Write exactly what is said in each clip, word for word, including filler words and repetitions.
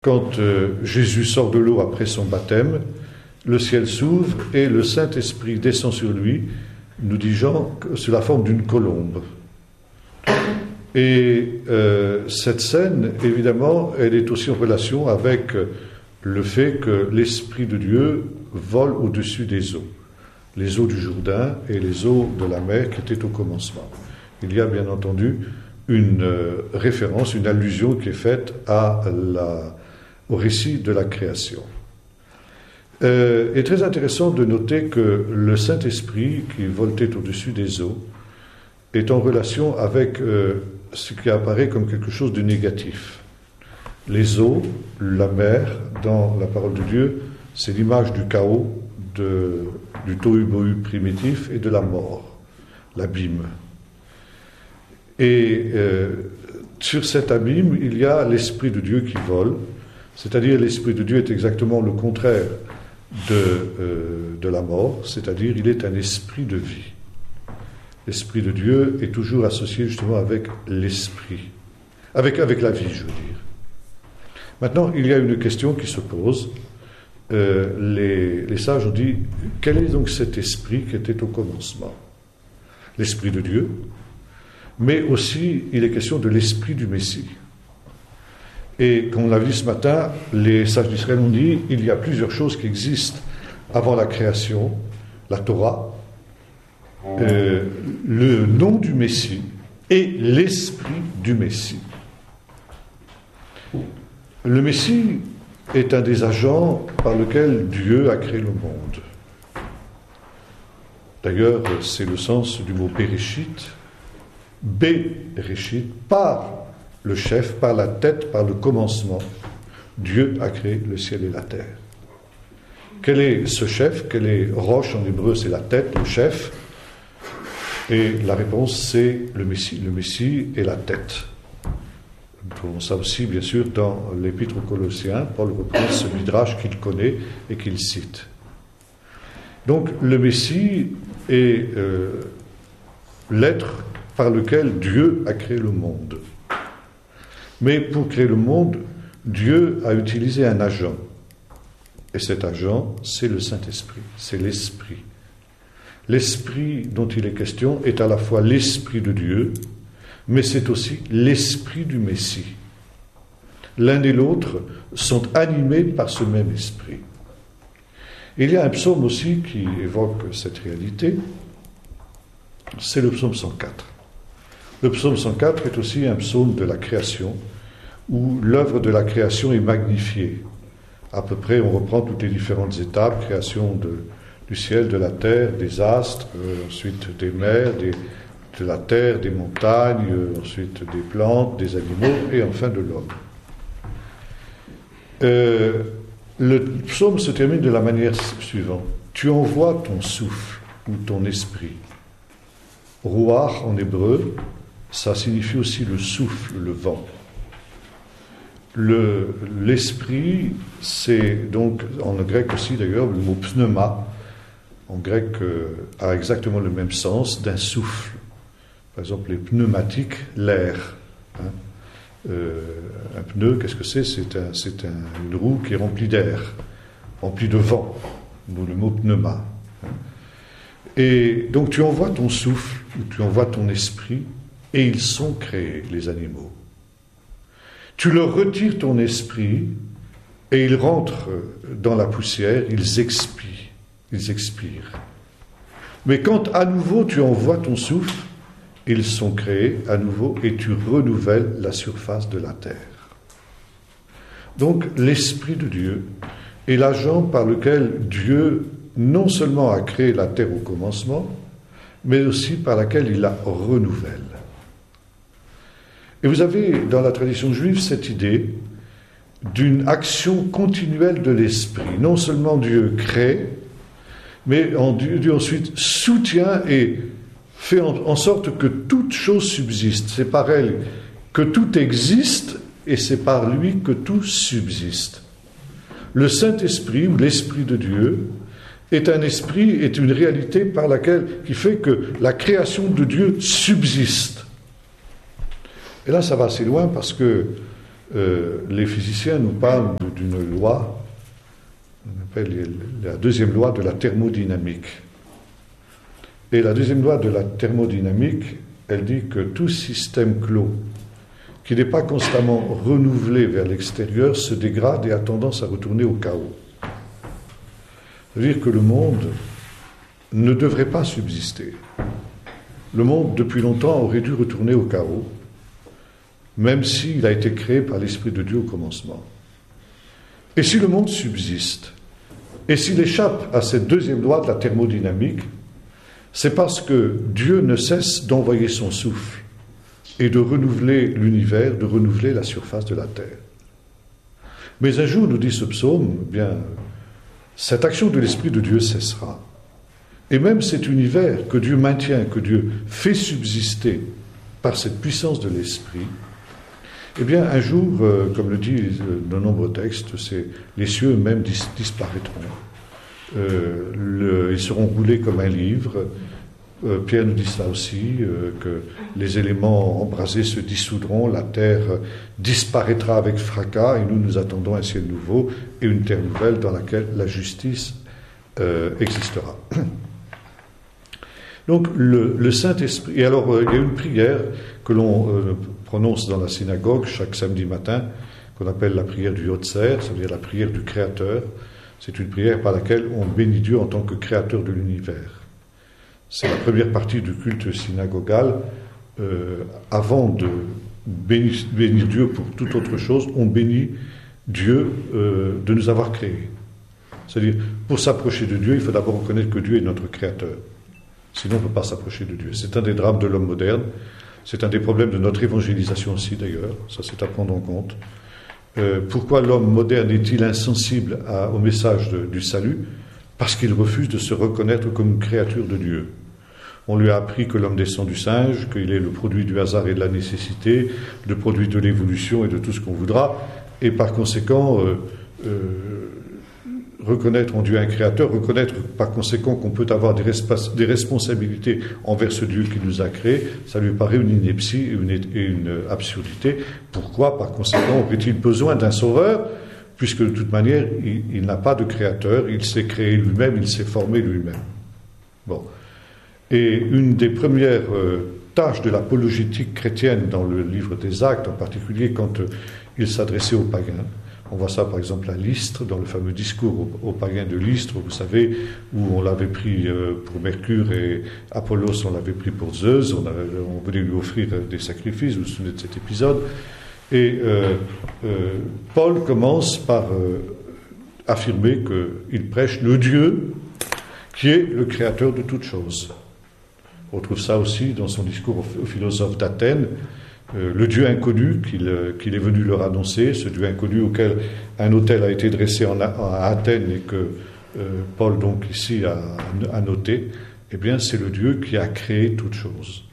Quand euh, Jésus sort de l'eau après son baptême, le ciel s'ouvre et le Saint-Esprit descend sur lui, nous dit Jean, sous la forme d'une colombe. Et euh, cette scène, évidemment, elle est aussi en relation avec le fait que l'Esprit de Dieu vole au-dessus des eaux, les eaux du Jourdain et les eaux de la mer qui étaient au commencement. Il y a bien entendu une euh, référence, une allusion qui est faite à la, au récit de la création. Euh, il est très intéressant de noter que le Saint-Esprit qui voltait au-dessus des eaux est en relation avec euh, ce qui apparaît comme quelque chose de négatif. Les eaux, la mer, dans la parole de Dieu, c'est l'image du chaos, de, du tohu-bohu primitif et de la mort, l'abîme. Et euh, sur cet abîme, il y a l'Esprit de Dieu qui vole, c'est-à-dire l'Esprit de Dieu est exactement le contraire de, euh, de la mort, c'est-à-dire il est un esprit de vie. L'Esprit de Dieu est toujours associé justement avec l'esprit, avec, avec la vie, je veux dire. Maintenant, il y a une question qui se pose. Euh, les, les sages ont dit, quel est donc cet esprit qui était au commencement? L'Esprit de Dieu, mais aussi il est question de l'Esprit du Messie. Et comme on l'a vu ce matin, les sages d'Israël ont dit, il y a plusieurs choses qui existent avant la création, la Torah, euh, le nom du Messie et l'Esprit du Messie. Le Messie est un des agents par lequel Dieu a créé le monde. D'ailleurs, c'est le sens du mot Bereshit, Bereshit, par le chef, par la tête, par le commencement. Dieu a créé le ciel et la terre. Quel est ce chef? Quelle est Rosh en hébreu? C'est la tête, le chef. Et la réponse, c'est le Messie. Le Messie est la tête. Nous trouvons ça aussi, bien sûr, dans l'Épître aux Colossiens. Paul reprend ce midrash qu'il connaît et qu'il cite. Donc, le Messie est euh, l'être par lequel Dieu a créé le monde. Mais pour créer le monde, Dieu a utilisé un agent. Et cet agent, c'est le Saint-Esprit, c'est l'Esprit. L'Esprit dont il est question est à la fois l'Esprit de Dieu, mais c'est aussi l'Esprit du Messie. L'un et l'autre sont animés par ce même Esprit. Il y a un psaume aussi qui évoque cette réalité, c'est le psaume cent quatre. Le psaume cent quatre est aussi un psaume de la création, où l'œuvre de la création est magnifiée. À peu près, on reprend toutes les différentes étapes, création de, du ciel, de la terre, des astres, euh, ensuite des mers, des, de la terre, des montagnes, euh, ensuite des plantes, des animaux, et enfin de l'homme. Euh, le psaume se termine de la manière suivante. Tu envoies ton souffle ou ton esprit. Ruach en hébreu, ça signifie aussi le souffle, le vent. Le, l'esprit, c'est donc, en grec aussi d'ailleurs, le mot pneuma, en grec, euh, a exactement le même sens d'un souffle. Par exemple, les pneumatiques, l'air. Hein. Euh, un pneu, qu'est-ce que c'est? C'est, un, c'est un, une roue qui est remplie d'air, remplie de vent, d'où le mot pneuma. Et donc tu envoies ton souffle, ou tu envoies ton esprit, et ils sont créés, les animaux. Tu leur retires ton esprit, et ils rentrent dans la poussière, ils expirent, ils expirent. Mais quand à nouveau tu envoies ton souffle, ils sont créés à nouveau, et tu renouvelles la surface de la terre. Donc l'Esprit de Dieu est l'agent par lequel Dieu non seulement a créé la terre au commencement, mais aussi par laquelle il la renouvelle. Et vous avez dans la tradition juive cette idée d'une action continuelle de l'esprit. Non seulement Dieu crée, mais Dieu ensuite soutient et fait en sorte que toute chose subsiste. C'est par elle que tout existe et c'est par lui que tout subsiste. Le Saint-Esprit ou l'Esprit de Dieu est un esprit, est une réalité par laquelle, qui fait que la création de Dieu subsiste. Et là, ça va assez loin parce que euh, les physiciens nous parlent d'une loi, on appelle la deuxième loi de la thermodynamique. Et la deuxième loi de la thermodynamique, elle dit que tout système clos qui n'est pas constamment renouvelé vers l'extérieur se dégrade et a tendance à retourner au chaos. C'est-à-dire que le monde ne devrait pas subsister. Le monde, depuis longtemps, aurait dû retourner au chaos, même s'il a été créé par l'Esprit de Dieu au commencement. Et si le monde subsiste, et s'il échappe à cette deuxième loi de la thermodynamique, c'est parce que Dieu ne cesse d'envoyer son souffle et de renouveler l'univers, de renouveler la surface de la terre. Mais un jour, nous dit ce psaume, eh bien, cette action de l'Esprit de Dieu cessera. Et même cet univers que Dieu maintient, que Dieu fait subsister par cette puissance de l'Esprit, eh bien, un jour, euh, comme le disent de nombreux textes, c'est, les cieux eux-mêmes dis- disparaîtront. Euh, le, ils seront roulés comme un livre. Euh, Pierre nous dit cela aussi, euh, que les éléments embrasés se dissoudront, la terre disparaîtra avec fracas, et nous, nous attendons un ciel nouveau et une terre nouvelle dans laquelle la justice euh, existera. Donc, le, le Saint-Esprit... Et alors, euh, il y a une prière que l'on euh, prononce dans la synagogue chaque samedi matin, qu'on appelle la prière du Yotzer, c'est-à-dire la prière du Créateur. C'est une prière par laquelle on bénit Dieu en tant que créateur de l'univers. C'est la première partie du culte synagogal. Euh, avant de bénir, bénir Dieu pour toute autre chose, on bénit Dieu euh, de nous avoir créés. C'est-à-dire, pour s'approcher de Dieu, il faut d'abord reconnaître que Dieu est notre créateur. Sinon, on ne peut pas s'approcher de Dieu. C'est un des drames de l'homme moderne. C'est un des problèmes de notre évangélisation aussi, d'ailleurs. Ça, c'est à prendre en compte. Euh, pourquoi l'homme moderne est-il insensible à, au message de, du salut? Parce qu'il refuse de se reconnaître comme une créature de Dieu. On lui a appris que l'homme descend du singe, qu'il est le produit du hasard et de la nécessité, le produit de l'évolution et de tout ce qu'on voudra, et par conséquent, euh, euh, reconnaître en Dieu un créateur, reconnaître par conséquent qu'on peut avoir des, resp- des responsabilités envers ce Dieu qui nous a créés, ça lui paraît une ineptie et une, et une absurdité. Pourquoi, par conséquent, aurait-il besoin d'un sauveur, puisque de toute manière, il, il n'a pas de créateur, il s'est créé lui-même, il s'est formé lui-même. Bon. Et une des premières euh, tâches de l'apologétique chrétienne dans le livre des Actes, en particulier quand euh, il s'adressait aux païens, on voit ça par exemple à Lystre, dans le fameux discours aux, aux païens de Lystre, vous savez, où on l'avait pris euh, pour Mercure et Apollos, on l'avait pris pour Zeus, on, avait, on voulait lui offrir des sacrifices, vous vous souvenez de cet épisode. Et euh, euh, Paul commence par euh, affirmer qu'il prêche le Dieu qui est le créateur de toutes choses. On retrouve ça aussi dans son discours aux, aux philosophes d'Athènes, euh, le Dieu inconnu qu'il, euh, qu'il est venu leur annoncer, ce Dieu inconnu auquel un autel a été dressé en, à Athènes et que euh, Paul donc ici a, a noté, eh bien c'est le Dieu qui a créé toutes choses.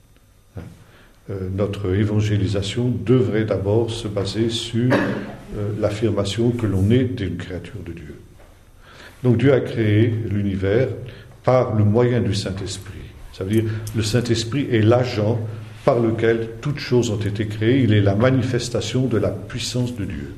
Euh, notre évangélisation devrait d'abord se baser sur euh, l'affirmation que l'on est d'une créature de Dieu. Donc Dieu a créé l'univers par le moyen du Saint-Esprit. Ça veut dire le Saint-Esprit est l'agent par lequel toutes choses ont été créées. Il est la manifestation de la puissance de Dieu.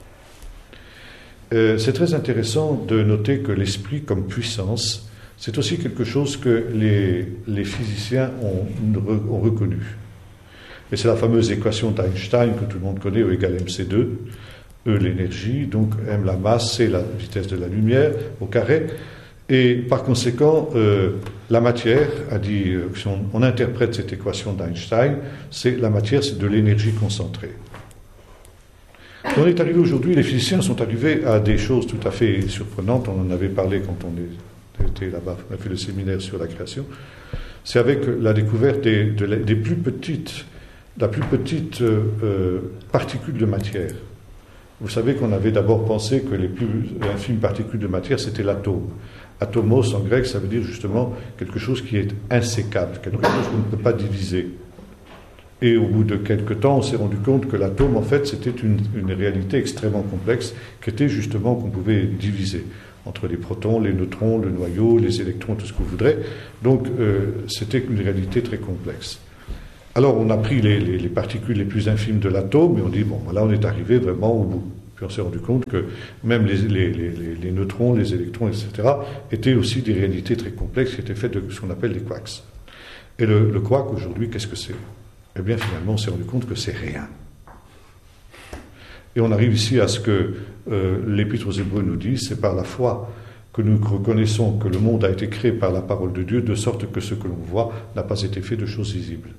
Euh, c'est très intéressant de noter que l'Esprit comme puissance, c'est aussi quelque chose que les, les physiciens ont, ont reconnu. Et c'est la fameuse équation d'Einstein que tout le monde connaît, E égale M C deux, E l'énergie, donc M la masse, C la vitesse de la lumière au carré. Et par conséquent, euh, la matière, a dit, euh, si on, on interprète cette équation d'Einstein, c'est la matière, c'est de l'énergie concentrée. On est arrivé aujourd'hui, les physiciens sont arrivés à des choses tout à fait surprenantes. On en avait parlé quand on est, était là-bas, on a fait le séminaire sur la création. C'est avec la découverte des, de la, des plus petites, la plus petite euh, particule de matière. Vous savez qu'on avait d'abord pensé que les plus infimes particules de matière, c'était l'atome. Atomos en grec, ça veut dire justement quelque chose qui est insécable, quelque chose qu'on ne peut pas diviser. Et au bout de quelques temps, on s'est rendu compte que l'atome, en fait, c'était une, une réalité extrêmement complexe, qui était justement qu'on pouvait diviser entre les protons, les neutrons, le noyau, les électrons, tout ce que vous voudrez. Donc, euh, c'était une réalité très complexe. Alors on a pris les, les, les particules les plus infimes de l'atome et on dit, bon, là on est arrivé vraiment au bout. Puis on s'est rendu compte que même les, les, les, les neutrons, les électrons, et cetera, étaient aussi des réalités très complexes qui étaient faites de ce qu'on appelle des quarks. Et le, le quark, aujourd'hui, qu'est-ce que c'est? Eh bien, finalement, on s'est rendu compte que c'est rien. Et on arrive ici à ce que euh, l'Épître aux Hébreux nous dit, c'est par la foi que nous reconnaissons que le monde a été créé par la parole de Dieu, de sorte que ce que l'on voit n'a pas été fait de choses visibles.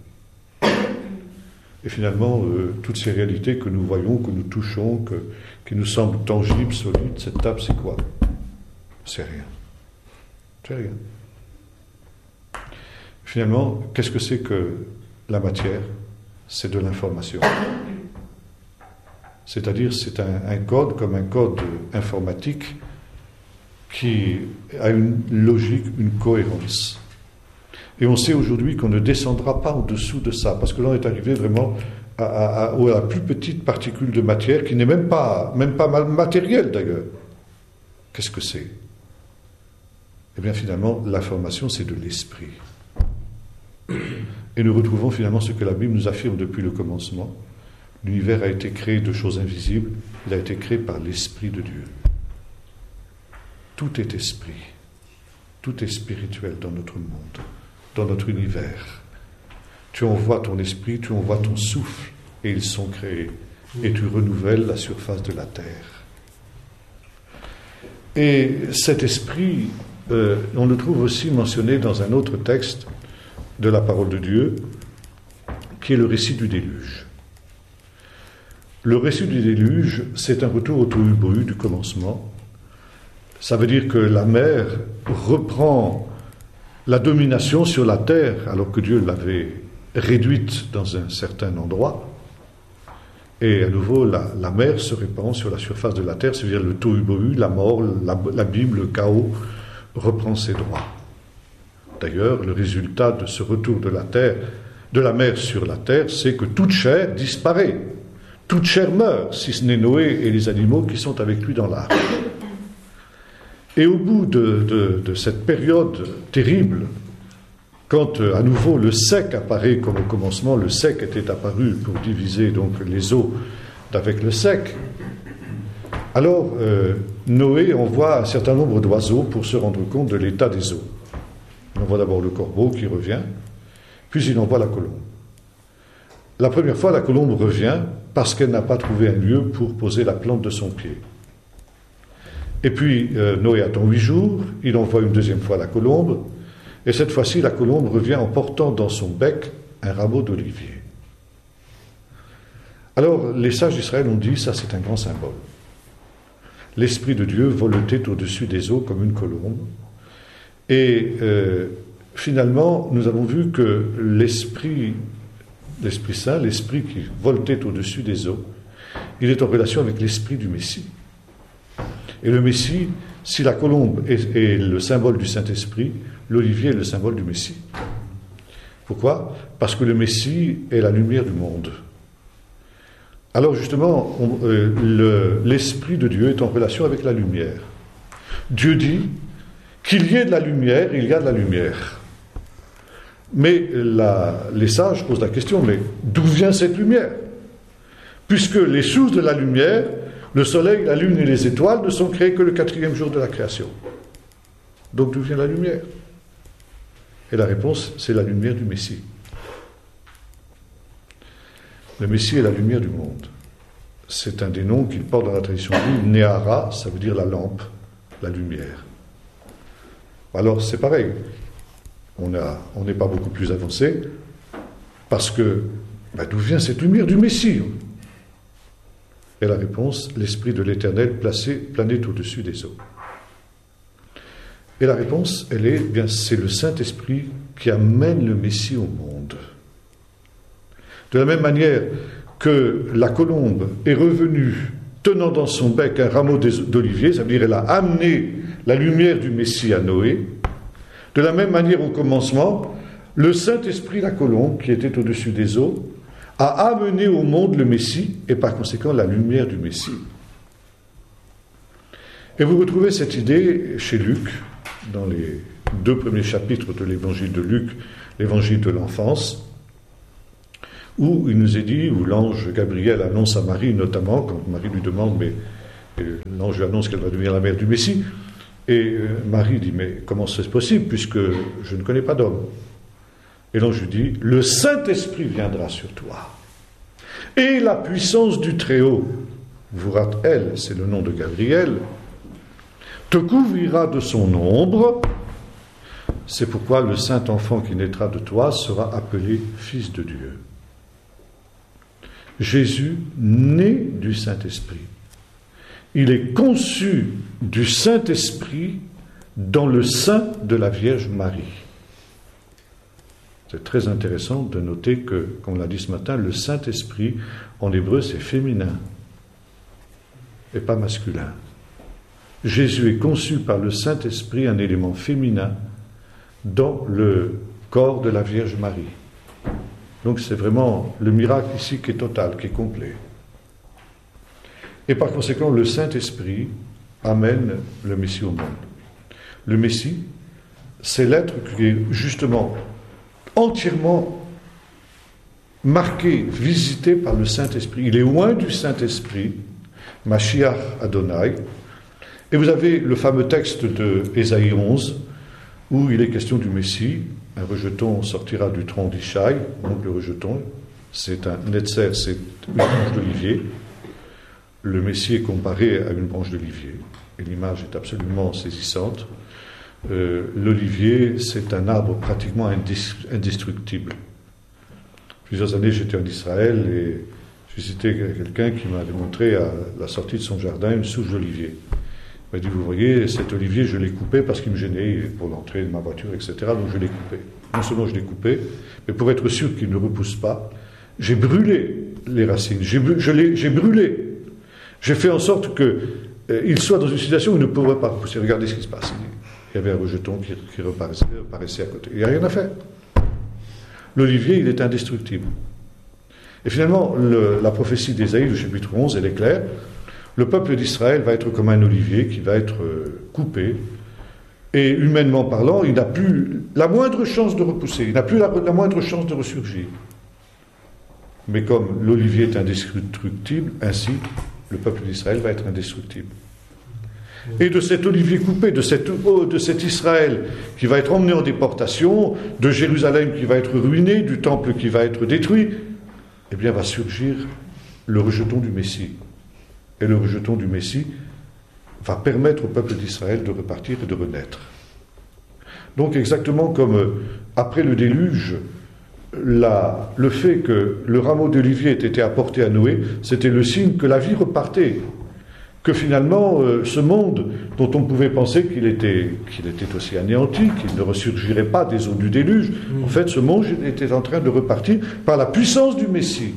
Et finalement, euh, toutes ces réalités que nous voyons, que nous touchons, que, qui nous semblent tangibles, solides, cette table, c'est quoi? C'est rien. C'est rien. Finalement, qu'est-ce que c'est que la matière? C'est de l'information. C'est-à-dire, c'est un, un code, comme un code informatique, qui a une logique, une cohérence. Et on sait aujourd'hui qu'on ne descendra pas au-dessous de ça, parce que là on est arrivé vraiment à, à, à, à la plus petite particule de matière, qui n'est même pas, même pas matérielle d'ailleurs. Qu'est-ce que c'est? Eh bien finalement, l'information c'est de l'esprit. Et nous retrouvons finalement ce que la Bible nous affirme depuis le commencement. L'univers a été créé de choses invisibles, il a été créé par l'Esprit de Dieu. Tout est esprit, tout est spirituel dans notre monde, dans notre univers. Tu envoies ton esprit, tu envoies ton souffle, et ils sont créés, et tu renouvelles la surface de la terre. Et cet esprit, euh, on le trouve aussi mentionné dans un autre texte de la parole de Dieu, qui est le récit du déluge. Le récit du déluge, c'est un retour au tohu-bohu du commencement. Ça veut dire que la mer reprend la domination sur la terre, alors que Dieu l'avait réduite dans un certain endroit. Et à nouveau, la, la mer se répand sur la surface de la terre, c'est-à-dire le tohu-bohu, la mort, l'abîme, le chaos, reprend ses droits. D'ailleurs, le résultat de ce retour de la terre, de la mer sur la terre, c'est que toute chair disparaît. Toute chair meurt, si ce n'est Noé et les animaux qui sont avec lui dans l'arche. Et au bout de, de, de cette période terrible, quand euh, à nouveau le sec apparaît, comme au commencement, le sec était apparu pour diviser donc les eaux d'avec le sec, alors euh, Noé envoie un certain nombre d'oiseaux pour se rendre compte de l'état des eaux. Il envoie d'abord le corbeau qui revient, puis il envoie la colombe. La première fois, la colombe revient parce qu'elle n'a pas trouvé un lieu pour poser la plante de son pied. Et puis, euh, Noé attend huit jours, il envoie une deuxième fois la colombe, et cette fois-ci, la colombe revient en portant dans son bec un rameau d'olivier. Alors, les sages d'Israël ont dit, ça c'est un grand symbole. L'Esprit de Dieu voletait au-dessus des eaux comme une colombe, et euh, finalement, nous avons vu que l'Esprit, l'Esprit Saint, l'Esprit qui voletait au-dessus des eaux, il est en relation avec l'Esprit du Messie. Et le Messie, si la colombe est, est le symbole du Saint-Esprit, l'olivier est le symbole du Messie. Pourquoi? Parce que le Messie est la lumière du monde. Alors justement, on, euh, le, l'Esprit de Dieu est en relation avec la lumière. Dieu dit qu'il y ait de la lumière, il y a de la lumière. Mais la, les sages posent la question, mais d'où vient cette lumière? Puisque les sources de la lumière, le soleil, la lune et les étoiles ne sont créés que le quatrième jour de la création. Donc d'où vient la lumière? Et la réponse, c'est la lumière du Messie. Le Messie est la lumière du monde. C'est un des noms qu'il porte dans la tradition juive. Néhara, ça veut dire la lampe, la lumière. Alors c'est pareil. On a, on n'est pas beaucoup plus avancé, parce que ben, d'où vient cette lumière du Messie? Et la réponse, l'Esprit de l'Éternel placé, planait au-dessus des eaux. Et la réponse, elle est, bien, c'est le Saint-Esprit qui amène le Messie au monde. De la même manière que la colombe est revenue tenant dans son bec un rameau d'olivier, ça veut dire qu'elle a amené la lumière du Messie à Noé. De la même manière, au commencement, le Saint-Esprit, la colombe, qui était au-dessus des eaux, a amené au monde le Messie, et par conséquent la lumière du Messie. Et vous retrouvez cette idée chez Luc, dans les deux premiers chapitres de l'évangile de Luc, l'évangile de l'enfance. où il nous est dit, où l'ange Gabriel annonce à Marie, notamment, quand Marie lui demande, mais l'ange lui annonce qu'elle va devenir la mère du Messie, et Marie dit, mais comment c'est possible, puisque je ne connais pas d'homme? Et l'ange lui dit, le Saint-Esprit viendra sur toi, et la puissance du Très-Haut, Vourat-El, c'est le nom de Gabriel, te couvrira de son ombre. C'est pourquoi le saint enfant qui naîtra de toi sera appelé Fils de Dieu. Jésus naît du Saint-Esprit. Il est conçu du Saint-Esprit dans le sein de la Vierge Marie. C'est très intéressant de noter que, comme on l'a dit ce matin, le Saint-Esprit, en hébreu, c'est féminin et pas masculin. Jésus est conçu par le Saint-Esprit, un élément féminin, dans le corps de la Vierge Marie. Donc c'est vraiment le miracle ici qui est total, qui est complet. Et par conséquent, le Saint-Esprit amène le Messie au monde. Le Messie, c'est l'être qui est justement entièrement marqué, visité par le Saint-Esprit. Il est loin du Saint-Esprit, Mashiach Adonai. Et vous avez le fameux texte de Ésaïe onze, où il est question du Messie. Un rejeton sortira du tronc d'Ishaï, donc le rejeton, c'est un netzer, c'est une branche d'olivier. Le Messie est comparé à une branche d'olivier, et l'image est absolument saisissante. Euh, l'olivier, c'est un arbre pratiquement indestructible. Plusieurs années, j'étais en Israël et j'ai cité quelqu'un qui m'avait montré à la sortie de son jardin une souche d'olivier. Il m'a dit, vous voyez, cet olivier, je l'ai coupé parce qu'il me gênait pour l'entrée de ma voiture, et cetera. Donc je l'ai coupé. Non seulement je l'ai coupé, mais pour être sûr qu'il ne repousse pas, j'ai brûlé les racines. J'ai, je l'ai, j'ai brûlé. J'ai fait en sorte qu'il euh, soit dans une situation où il ne pourrait pas repousser. Regardez ce qui se passe. Il y avait un rejeton qui, qui reparaissait, reparaissait à côté. Il n'y a rien à faire. L'olivier, il est indestructible. Et finalement, le, la prophétie d'Ésaïe, du chapitre onze, elle est claire. Le peuple d'Israël va être comme un olivier qui va être coupé, et humainement parlant, il n'a plus la moindre chance de repousser, il n'a plus la, la moindre chance de ressurgir. Mais comme l'olivier est indestructible, ainsi le peuple d'Israël va être indestructible. Et de cet olivier coupé, de, cette, de cet Israël qui va être emmené en déportation, de Jérusalem qui va être ruiné, du temple qui va être détruit, eh bien va surgir le rejeton du Messie. Et le rejeton du Messie va permettre au peuple d'Israël de repartir et de renaître. Donc exactement comme euh, après le déluge, la, le fait que le rameau d'olivier ait été apporté à Noé, c'était le signe que la vie repartait, que finalement euh, ce monde dont on pouvait penser qu'il était, qu'il était aussi anéanti, qu'il ne ressurgirait pas des eaux du déluge, mmh. en fait ce monde était en train de repartir par la puissance du Messie,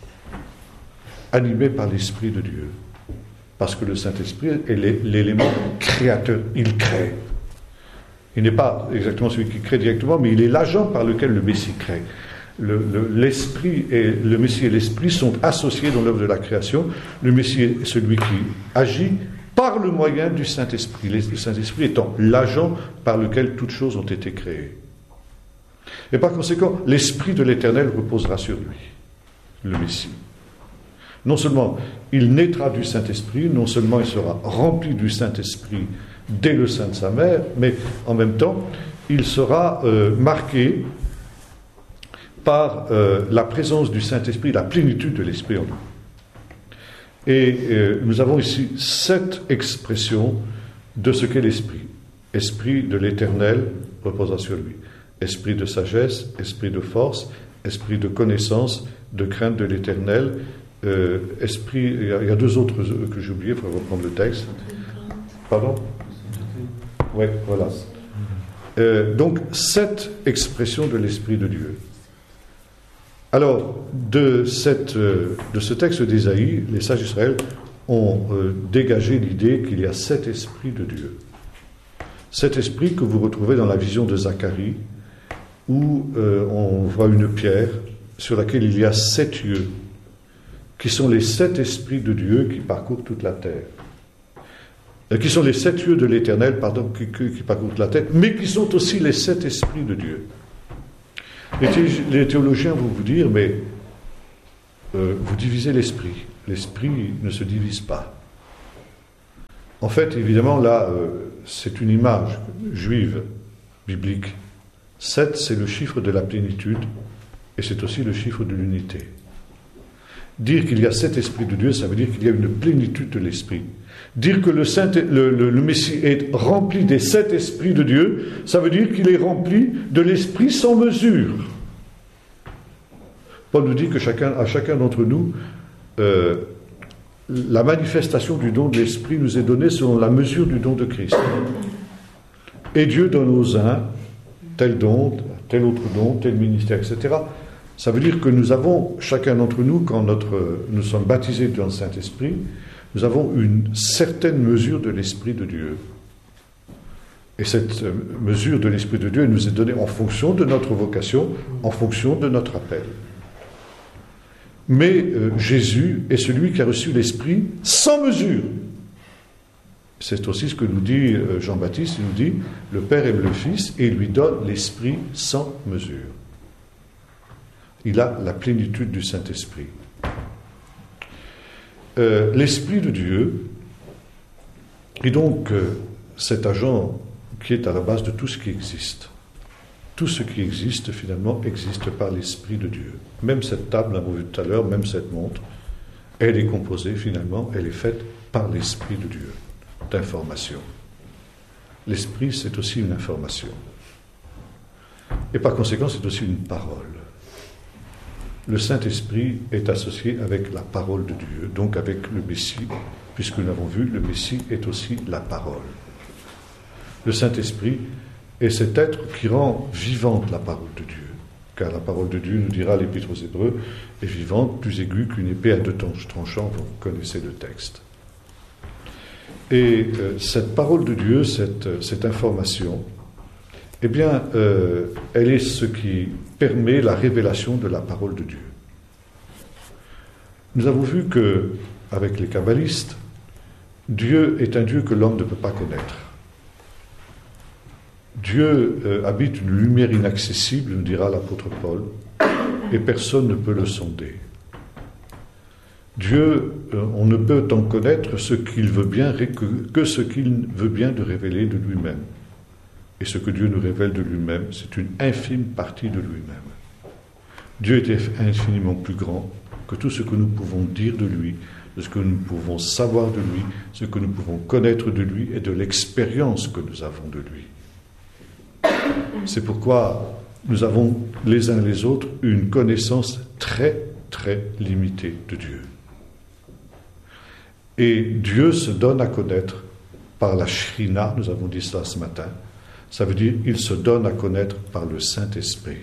animé par l'Esprit de Dieu. Parce que le Saint-Esprit est l'élément créateur. Il crée. Il n'est pas exactement celui qui crée directement, mais il est l'agent par lequel le Messie crée. Le, le, l'esprit et le Messie et l'Esprit sont associés dans l'œuvre de la création. Le Messie est celui qui agit par le moyen du Saint-Esprit. Le Saint-Esprit étant l'agent par lequel toutes choses ont été créées. Et par conséquent, l'Esprit de l'Éternel reposera sur lui, le Messie. Non seulement il naîtra du Saint-Esprit, non seulement il sera rempli du Saint-Esprit dès le sein de sa mère, mais en même temps, il sera euh, marqué par euh, la présence du Saint-Esprit, la plénitude de l'Esprit en lui. Et euh, nous avons ici sept expressions de ce qu'est l'Esprit. Esprit de l'Éternel reposera sur lui. Esprit de sagesse, esprit de force, esprit de connaissance, de crainte de l'Éternel, Euh, esprit, il y, a, il y a deux autres que j'ai oubliés, il faudrait reprendre le texte. Pardon ? Oui, voilà. Euh, donc, sept expressions de l'Esprit de Dieu. Alors, de, cette, euh, de ce texte d'Ésaïe, les sages d'Israël ont euh, dégagé l'idée qu'il y a sept esprits de Dieu. Sept esprits que vous retrouvez dans la vision de Zacharie, où euh, on voit une pierre sur laquelle il y a sept yeux, qui sont les sept esprits de Dieu qui parcourent toute la terre. Euh, qui sont les sept yeux de l'Éternel, pardon, qui, qui, qui parcourent toute la terre, mais qui sont aussi les sept esprits de Dieu. Les, thé- les théologiens vont vous dire, mais euh, vous divisez l'esprit. L'esprit ne se divise pas. En fait, évidemment, là, euh, c'est une image juive, biblique. Sept, c'est le chiffre de la plénitude, et c'est aussi le chiffre de l'unité. Dire qu'il y a sept esprits de Dieu, ça veut dire qu'il y a une plénitude de l'esprit. Dire que le, Saint, le, le, le Messie est rempli des sept esprits de Dieu, ça veut dire qu'il est rempli de l'esprit sans mesure. Paul nous dit que chacun, à chacun d'entre nous, euh, la manifestation du don de l'esprit nous est donnée selon la mesure du don de Christ. Et Dieu donne aux uns tel don, tel autre don, tel ministère, et cetera. Ça veut dire que nous avons, chacun d'entre nous, quand notre, nous sommes baptisés dans le Saint-Esprit, nous avons une certaine mesure de l'Esprit de Dieu. Et cette mesure de l'Esprit de Dieu nous est donnée en fonction de notre vocation, en fonction de notre appel. Mais euh, Jésus est celui qui a reçu l'Esprit sans mesure. C'est aussi ce que nous dit euh, Jean-Baptiste, il nous dit, le Père aime le Fils et il lui donne l'Esprit sans mesure. Il a la plénitude du Saint-Esprit. Euh, L'Esprit de Dieu est donc euh, cet agent qui est à la base de tout ce qui existe. Tout ce qui existe, finalement, existe par l'Esprit de Dieu. Même cette table, on l'a vu tout à l'heure, même cette montre, elle est composée, finalement, elle est faite par l'Esprit de Dieu, d'information. L'Esprit, c'est aussi une information. Et par conséquent, c'est aussi une parole. Le Saint-Esprit est associé avec la parole de Dieu, donc avec le Messie, puisque nous l'avons vu, le Messie est aussi la parole. Le Saint-Esprit est cet être qui rend vivante la parole de Dieu, car la parole de Dieu, nous dira l'Épître aux Hébreux, est vivante, plus aiguë qu'une épée à deux tranchants, vous connaissez le texte. Et euh, cette parole de Dieu, cette, cette information, eh bien, euh, elle est ce qui permet la révélation de la parole de Dieu. Nous avons vu que, avec les kabbalistes, Dieu est un Dieu que l'homme ne peut pas connaître. Dieu euh, habite une lumière inaccessible, nous dira l'apôtre Paul, et personne ne peut le sonder. Dieu, euh, on ne peut en connaître ce qu'il veut bien, que, que ce qu'il veut bien de révéler de lui-même. Et ce que Dieu nous révèle de lui-même, c'est une infime partie de lui-même. Dieu est infiniment plus grand que tout ce que nous pouvons dire de lui, de ce que nous pouvons savoir de lui, ce que nous pouvons connaître de lui et de l'expérience que nous avons de lui. C'est pourquoi nous avons les uns les autres une connaissance très, très limitée de Dieu. Et Dieu se donne à connaître par la Shrina, nous avons dit cela ce matin. Ça veut dire il se donne à connaître par le Saint-Esprit.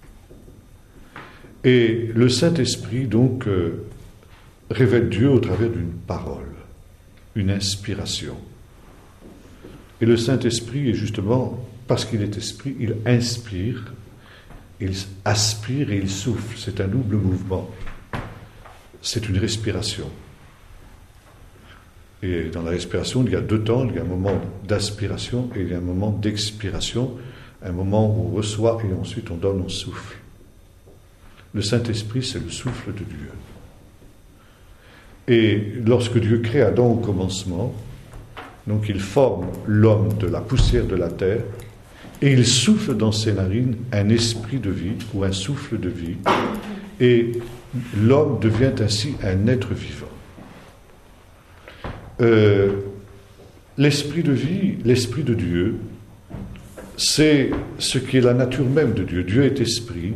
Et le Saint-Esprit, donc, euh, révèle Dieu au travers d'une parole, une inspiration. Et le Saint-Esprit est justement, parce qu'il est esprit, il inspire, il aspire et il souffle. C'est un double mouvement. C'est une respiration. Et dans la respiration, il y a deux temps. Il y a un moment d'aspiration et il y a un moment d'expiration. Un moment où on reçoit et ensuite on donne, on souffle. Le Saint-Esprit, c'est le souffle de Dieu. Et lorsque Dieu crée Adam au commencement, donc il forme l'homme de la poussière de la terre et il souffle dans ses narines un esprit de vie ou un souffle de vie et l'homme devient ainsi un être vivant. Euh, l'esprit de vie, l'esprit de Dieu, c'est ce qui est la nature même de Dieu. Dieu est esprit.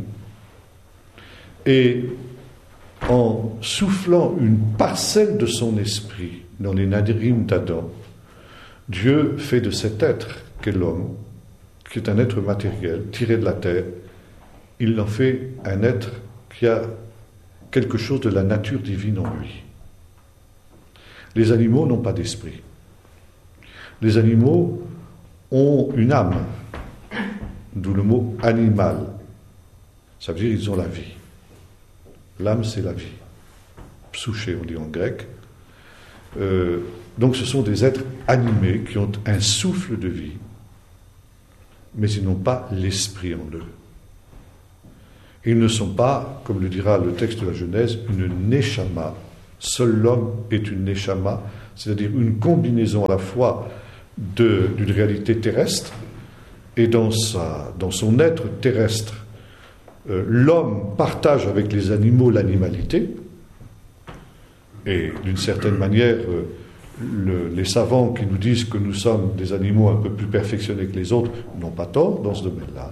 Et en soufflant une parcelle de son esprit dans les narines d'Adam, Dieu fait de cet être qu'est l'homme, qui est un être matériel, tiré de la terre, il en fait un être qui a quelque chose de la nature divine en lui. Les animaux n'ont pas d'esprit. Les animaux ont une âme, d'où le mot animal. Ça veut dire qu'ils ont la vie. L'âme, c'est la vie. Psouché, on dit en grec. Euh, donc ce sont des êtres animés qui ont un souffle de vie, mais ils n'ont pas l'esprit en eux. Ils ne sont pas, comme le dira le texte de la Genèse, une neshama. Seul l'homme est une neshama, c'est-à-dire une combinaison à la fois de, d'une réalité terrestre et dans, sa, dans son être terrestre. Euh, l'homme partage avec les animaux l'animalité, et d'une certaine manière, euh, le, les savants qui nous disent que nous sommes des animaux un peu plus perfectionnés que les autres n'ont pas tort dans ce domaine-là.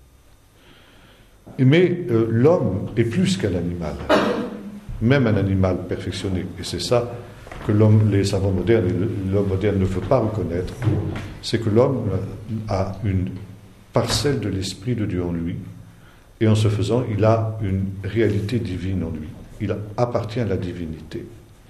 Mais euh, l'homme est plus qu'un animal, même un animal perfectionné, et c'est ça que l'homme, les savants modernes et l'homme moderne ne veut pas reconnaître, c'est que l'homme a une parcelle de l'Esprit de Dieu en lui, et en ce faisant, il a une réalité divine en lui. Il appartient à la divinité.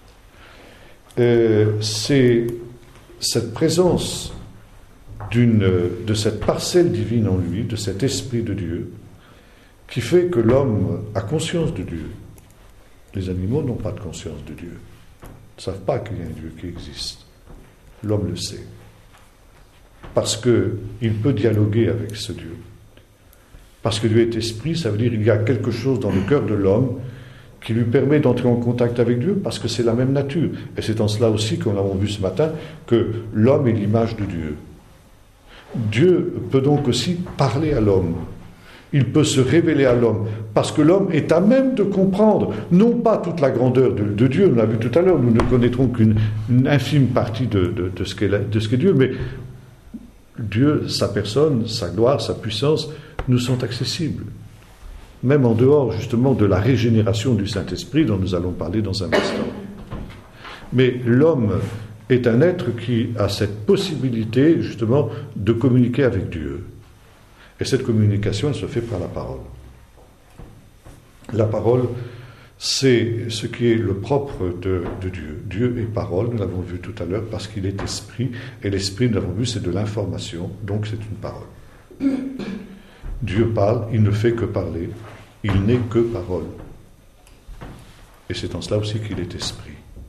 Euh, c'est cette présence d'une, de cette parcelle divine en lui, de cet Esprit de Dieu, qui fait que l'homme a conscience de Dieu. Les animaux n'ont pas de conscience de Dieu. Ils ne savent pas qu'il y a un Dieu qui existe. L'homme le sait. Parce qu'il peut dialoguer avec ce Dieu. Parce que Dieu est esprit, ça veut dire qu'il y a quelque chose dans le cœur de l'homme qui lui permet d'entrer en contact avec Dieu, parce que c'est la même nature. Et c'est en cela aussi, comme nous l'avons vu ce matin, que l'homme est l'image de Dieu. Dieu peut donc aussi parler à l'homme. Il peut se révéler à l'homme, parce que l'homme est à même de comprendre, non pas toute la grandeur de, de Dieu, on l'a vu tout à l'heure, nous ne connaîtrons qu'une une infime partie de, de, de, ce qu'est, de ce qu'est Dieu, mais Dieu, sa personne, sa gloire, sa puissance, nous sont accessibles. Même en dehors, justement, de la régénération du Saint-Esprit, dont nous allons parler dans un instant. Mais l'homme est un être qui a cette possibilité, justement, de communiquer avec Dieu. Et cette communication, elle se fait par la parole. La parole, c'est ce qui est le propre de, de Dieu. Dieu est parole, nous l'avons vu tout à l'heure, parce qu'il est esprit, et l'esprit, nous l'avons vu, c'est de l'information, donc c'est une parole. Dieu parle, il ne fait que parler, il n'est que parole. Et c'est en cela aussi qu'il est esprit.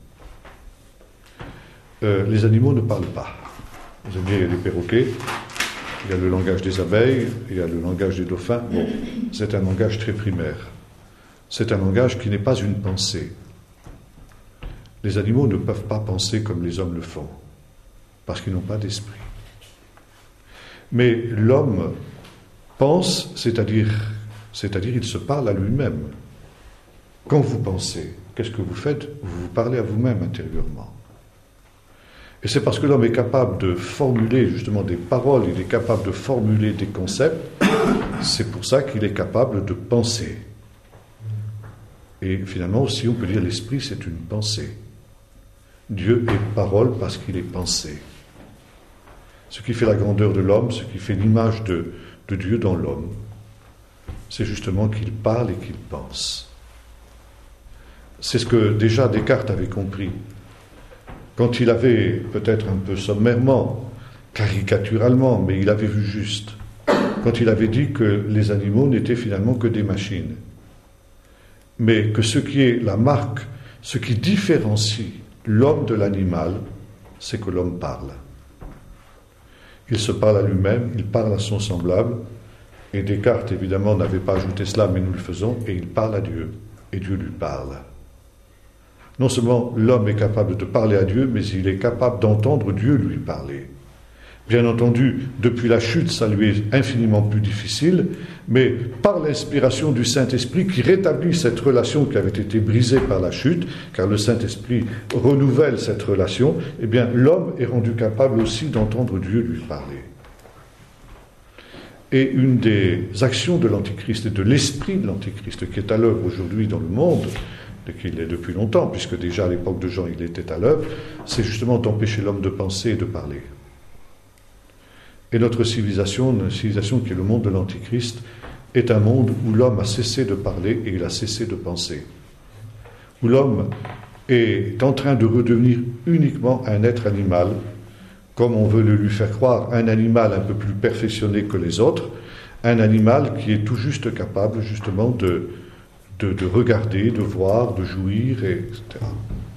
Euh, les animaux ne parlent pas. Vous avez dit, il y a les perroquets, il y a le langage des abeilles, il y a le langage des dauphins. Bon, c'est un langage très primaire. C'est un langage qui n'est pas une pensée. Les animaux ne peuvent pas penser comme les hommes le font, parce qu'ils n'ont pas d'esprit. Mais l'homme pense, c'est-à-dire, c'est-à-dire il se parle à lui-même. Quand vous pensez, qu'est-ce que vous faites? Vous vous parlez à vous-même intérieurement. Et c'est parce que l'homme est capable de formuler justement des paroles, il est capable de formuler des concepts, c'est pour ça qu'il est capable de penser. Et finalement aussi, on peut dire l'esprit, c'est une pensée. Dieu est parole parce qu'il est pensé. Ce qui fait la grandeur de l'homme, ce qui fait l'image de, de Dieu dans l'homme, c'est justement qu'il parle et qu'il pense. C'est ce que déjà Descartes avait compris. Quand il avait, peut-être un peu sommairement, caricaturalement, mais il avait vu juste, quand il avait dit que les animaux n'étaient finalement que des machines, mais que ce qui est la marque, ce qui différencie l'homme de l'animal, c'est que l'homme parle. Il se parle à lui-même, il parle à son semblable, et Descartes, évidemment, n'avait pas ajouté cela, mais nous le faisons, et il parle à Dieu, et Dieu lui parle. Non seulement l'homme est capable de parler à Dieu, mais il est capable d'entendre Dieu lui parler. Bien entendu, depuis la chute, ça lui est infiniment plus difficile, mais par l'inspiration du Saint-Esprit qui rétablit cette relation qui avait été brisée par la chute, car le Saint-Esprit renouvelle cette relation, eh bien l'homme est rendu capable aussi d'entendre Dieu lui parler. Et une des actions de l'Antichrist et de l'esprit de l'Antichrist qui est à l'œuvre aujourd'hui dans le monde, qu'il est depuis longtemps, puisque déjà à l'époque de Jean il était à l'œuvre, c'est justement d'empêcher l'homme de penser et de parler. Et notre civilisation, une civilisation qui est le monde de l'Antichrist, est un monde où l'homme a cessé de parler et il a cessé de penser. Où l'homme est en train de redevenir uniquement un être animal, comme on veut le lui faire croire, un animal un peu plus perfectionné que les autres, un animal qui est tout juste capable justement de De, de regarder, de voir, de jouir, et cetera.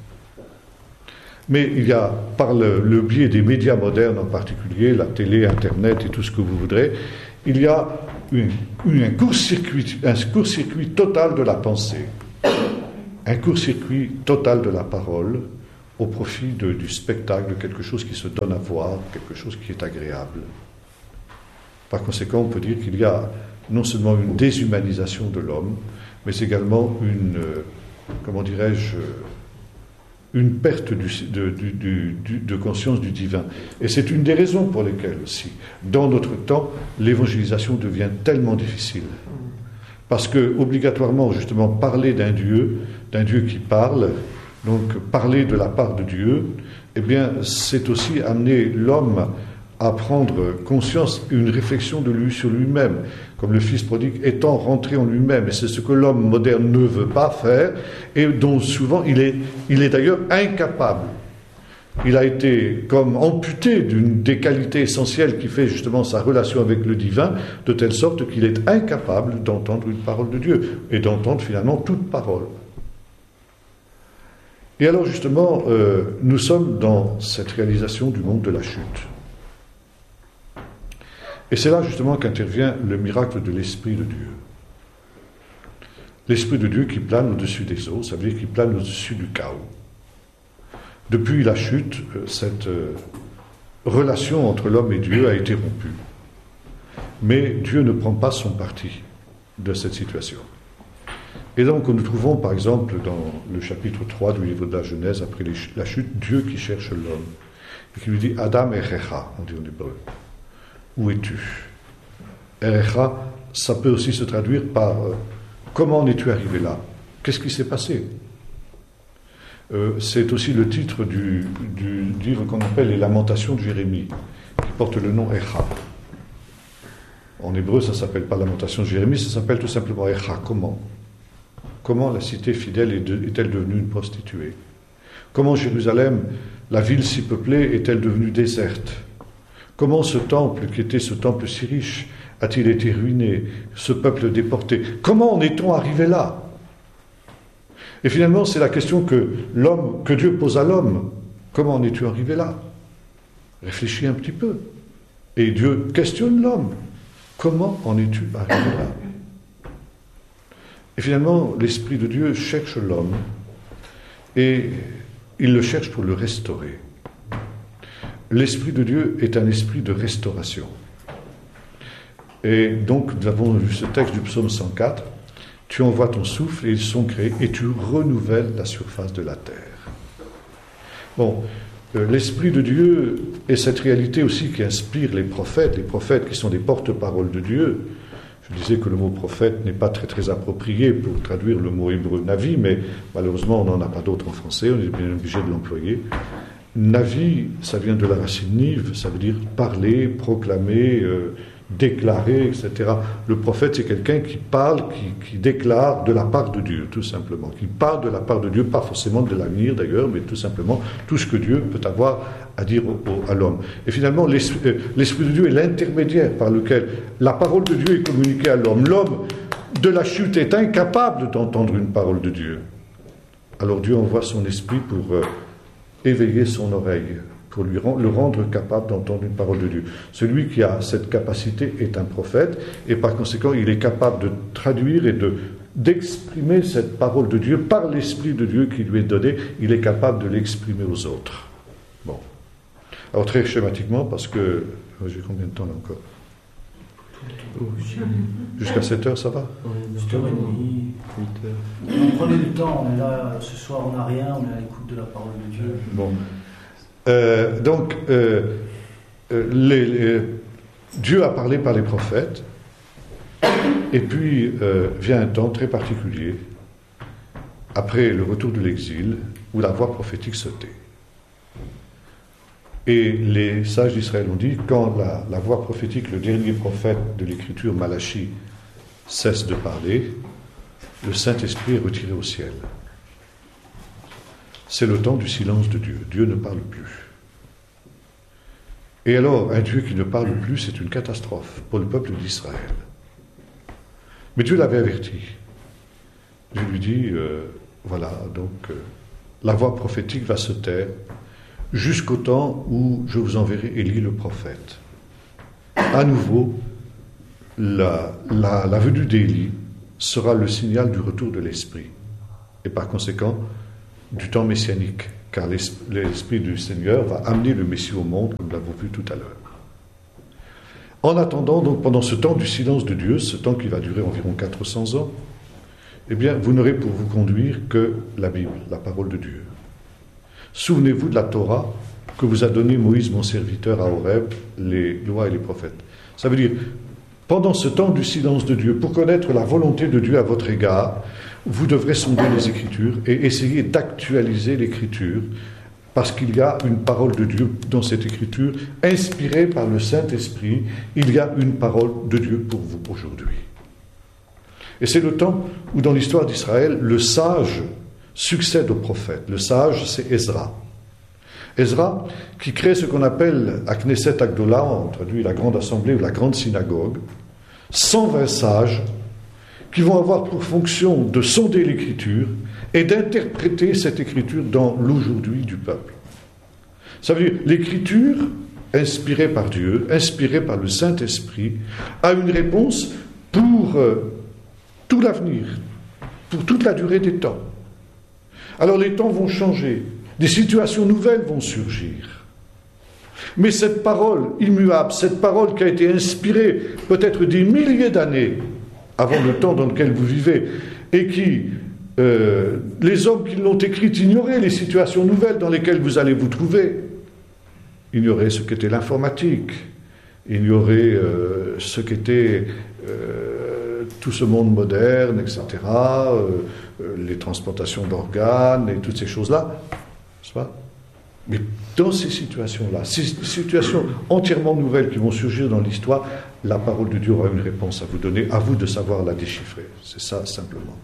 Mais il y a, par le, le biais des médias modernes en particulier, la télé, Internet et tout ce que vous voudrez, il y a une, une, un court-circuit, un court-circuit total de la pensée, un court-circuit total de la parole, au profit de, du spectacle, de quelque chose qui se donne à voir, quelque chose qui est agréable. Par conséquent, on peut dire qu'il y a non seulement une déshumanisation de l'homme, mais également une, euh, comment dirais-je, une perte du, de, du, du, du, de conscience du divin. Et c'est une des raisons pour lesquelles aussi, dans notre temps, l'évangélisation devient tellement difficile. Parce que, obligatoirement, justement, parler d'un Dieu, d'un Dieu qui parle, donc parler de la part de Dieu, eh bien, c'est aussi amener l'homme à prendre conscience, une réflexion de lui sur lui-même, comme le Fils prodigue étant rentré en lui-même, et c'est ce que l'homme moderne ne veut pas faire, et dont souvent il est, il est d'ailleurs incapable. Il a été comme amputé d'une des qualités essentielles qui fait justement sa relation avec le divin, de telle sorte qu'il est incapable d'entendre une parole de Dieu, et d'entendre finalement toute parole. Et alors justement, euh, nous sommes dans cette réalisation du monde de la chute. Et c'est là justement qu'intervient le miracle de l'Esprit de Dieu. L'Esprit de Dieu qui plane au-dessus des eaux, ça veut dire qu'il plane au-dessus du chaos. Depuis la chute, cette relation entre l'homme et Dieu a été rompue. Mais Dieu ne prend pas son parti de cette situation. Et donc nous trouvons par exemple dans le chapitre trois du livre de la Genèse, après la chute, Dieu qui cherche l'homme, et qui lui dit « Adam erecha », on dit en hébreu. Où es-tu? Erecha, ça peut aussi se traduire par euh, comment en es-tu arrivé là? Qu'est-ce qui s'est passé? euh, C'est aussi le titre du, du livre qu'on appelle les Lamentations de Jérémie, qui porte le nom Echa. En hébreu, ça ne s'appelle pas Lamentation de Jérémie, ça s'appelle tout simplement Echa. Comment? Comment la cité fidèle est de, est-elle devenue une prostituée? Comment Jérusalem, la ville si peuplée, est-elle devenue déserte? Comment ce temple, qui était ce temple si riche, a-t-il été ruiné, ce peuple déporté? Comment en est-on arrivé là? Et finalement, c'est la question que l'homme, que Dieu pose à l'homme. Comment en es-tu arrivé là? Réfléchis un petit peu. Et Dieu questionne l'homme. Comment en es-tu arrivé là? Et finalement, l'Esprit de Dieu cherche l'homme et il le cherche pour le restaurer. L'Esprit de Dieu est un esprit de restauration. Et donc, nous avons vu ce texte du psaume cent quatre. Tu envoies ton souffle et ils sont créés et tu renouvelles la surface de la terre. Bon, euh, l'Esprit de Dieu est cette réalité aussi qui inspire les prophètes, les prophètes qui sont des porte-paroles de Dieu. Je disais que le mot prophète n'est pas très très approprié pour traduire le mot hébreu navi, mais malheureusement on n'en a pas d'autre en français, on est bien obligé de l'employer. Navi, ça vient de la racine niv, ça veut dire parler, proclamer, euh, déclarer, et cetera. Le prophète, c'est quelqu'un qui parle, qui, qui déclare de la part de Dieu, tout simplement. Qui parle de la part de Dieu, pas forcément de l'avenir d'ailleurs, mais tout simplement tout ce que Dieu peut avoir à dire au, au, à l'homme. Et finalement, l'esprit, euh, l'Esprit de Dieu est l'intermédiaire par lequel la parole de Dieu est communiquée à l'homme. L'homme de la chute est incapable d'entendre une parole de Dieu. Alors Dieu envoie son esprit pour euh, éveiller son oreille, pour lui rend, le rendre capable d'entendre une parole de Dieu. Celui qui a cette capacité est un prophète, et par conséquent, il est capable de traduire et de, d'exprimer cette parole de Dieu par l'Esprit de Dieu qui lui est donné. Il est capable de l'exprimer aux autres. Bon. Alors très schématiquement, parce que... J'ai combien de temps là encore? Jusqu'à sept heures, ça va? sept heures trente, huit heures. Prenez du temps, on est là, ce soir on n'a rien, on est à l'écoute de la parole de Dieu. Bon. Euh, donc, euh, les, les, Dieu a parlé par les prophètes, et puis euh, vient un temps très particulier, après le retour de l'exil, où la voix prophétique se tait. Et les sages d'Israël ont dit, quand la, la voix prophétique, le dernier prophète de l'Écriture, Malachi, cesse de parler, le Saint-Esprit est retiré au ciel. C'est le temps du silence de Dieu. Dieu ne parle plus. Et alors, un Dieu qui ne parle plus, c'est une catastrophe pour le peuple d'Israël. Mais Dieu l'avait averti. Dieu lui dit, euh, voilà, donc, euh, la voix prophétique va se taire jusqu'au temps où je vous enverrai Élie le prophète. À nouveau, la, la, la venue d'Élie sera le signal du retour de l'Esprit, et par conséquent du temps messianique, car l'Esprit du Seigneur va amener le Messie au monde, comme nous l'avons vu tout à l'heure. En attendant, donc, pendant ce temps du silence de Dieu, ce temps qui va durer environ quatre cents ans, eh bien, vous n'aurez pour vous conduire que la Bible, la parole de Dieu. Souvenez-vous de la Torah que vous a donné Moïse, mon serviteur, à Horeb, les lois et les prophètes. Ça veut dire, pendant ce temps du silence de Dieu, pour connaître la volonté de Dieu à votre égard, vous devrez sonder les Écritures et essayer d'actualiser l'Écriture, parce qu'il y a une parole de Dieu dans cette Écriture, inspirée par le Saint-Esprit. Il y a une parole de Dieu pour vous aujourd'hui. Et c'est le temps où, dans l'histoire d'Israël, le sage succède au prophète. Le sage, c'est Ezra. Ezra, qui crée ce qu'on appelle à Knesset Agdola, on traduit la grande assemblée ou la grande synagogue, cent vingt sages qui vont avoir pour fonction de sonder l'Écriture et d'interpréter cette Écriture dans l'aujourd'hui du peuple. Ça veut dire, l'Écriture, inspirée par Dieu, inspirée par le Saint-Esprit, a une réponse pour euh, tout l'avenir, pour toute la durée des temps. Alors les temps vont changer, des situations nouvelles vont surgir. Mais cette parole immuable, cette parole qui a été inspirée peut-être des milliers d'années avant le temps dans lequel vous vivez, et qui, euh, les hommes qui l'ont écrite ignoraient les situations nouvelles dans lesquelles vous allez vous trouver, ignoraient ce qu'était l'informatique, ignoraient euh, ce qu'était euh, tout ce monde moderne, et cetera, euh, euh, les transplantations d'organes et toutes ces choses-là, n'est-ce pas ? Mais dans ces situations-là, ces situations entièrement nouvelles qui vont surgir dans l'histoire, la parole de Dieu aura une réponse à vous donner, à vous de savoir la déchiffrer. C'est ça, simplement.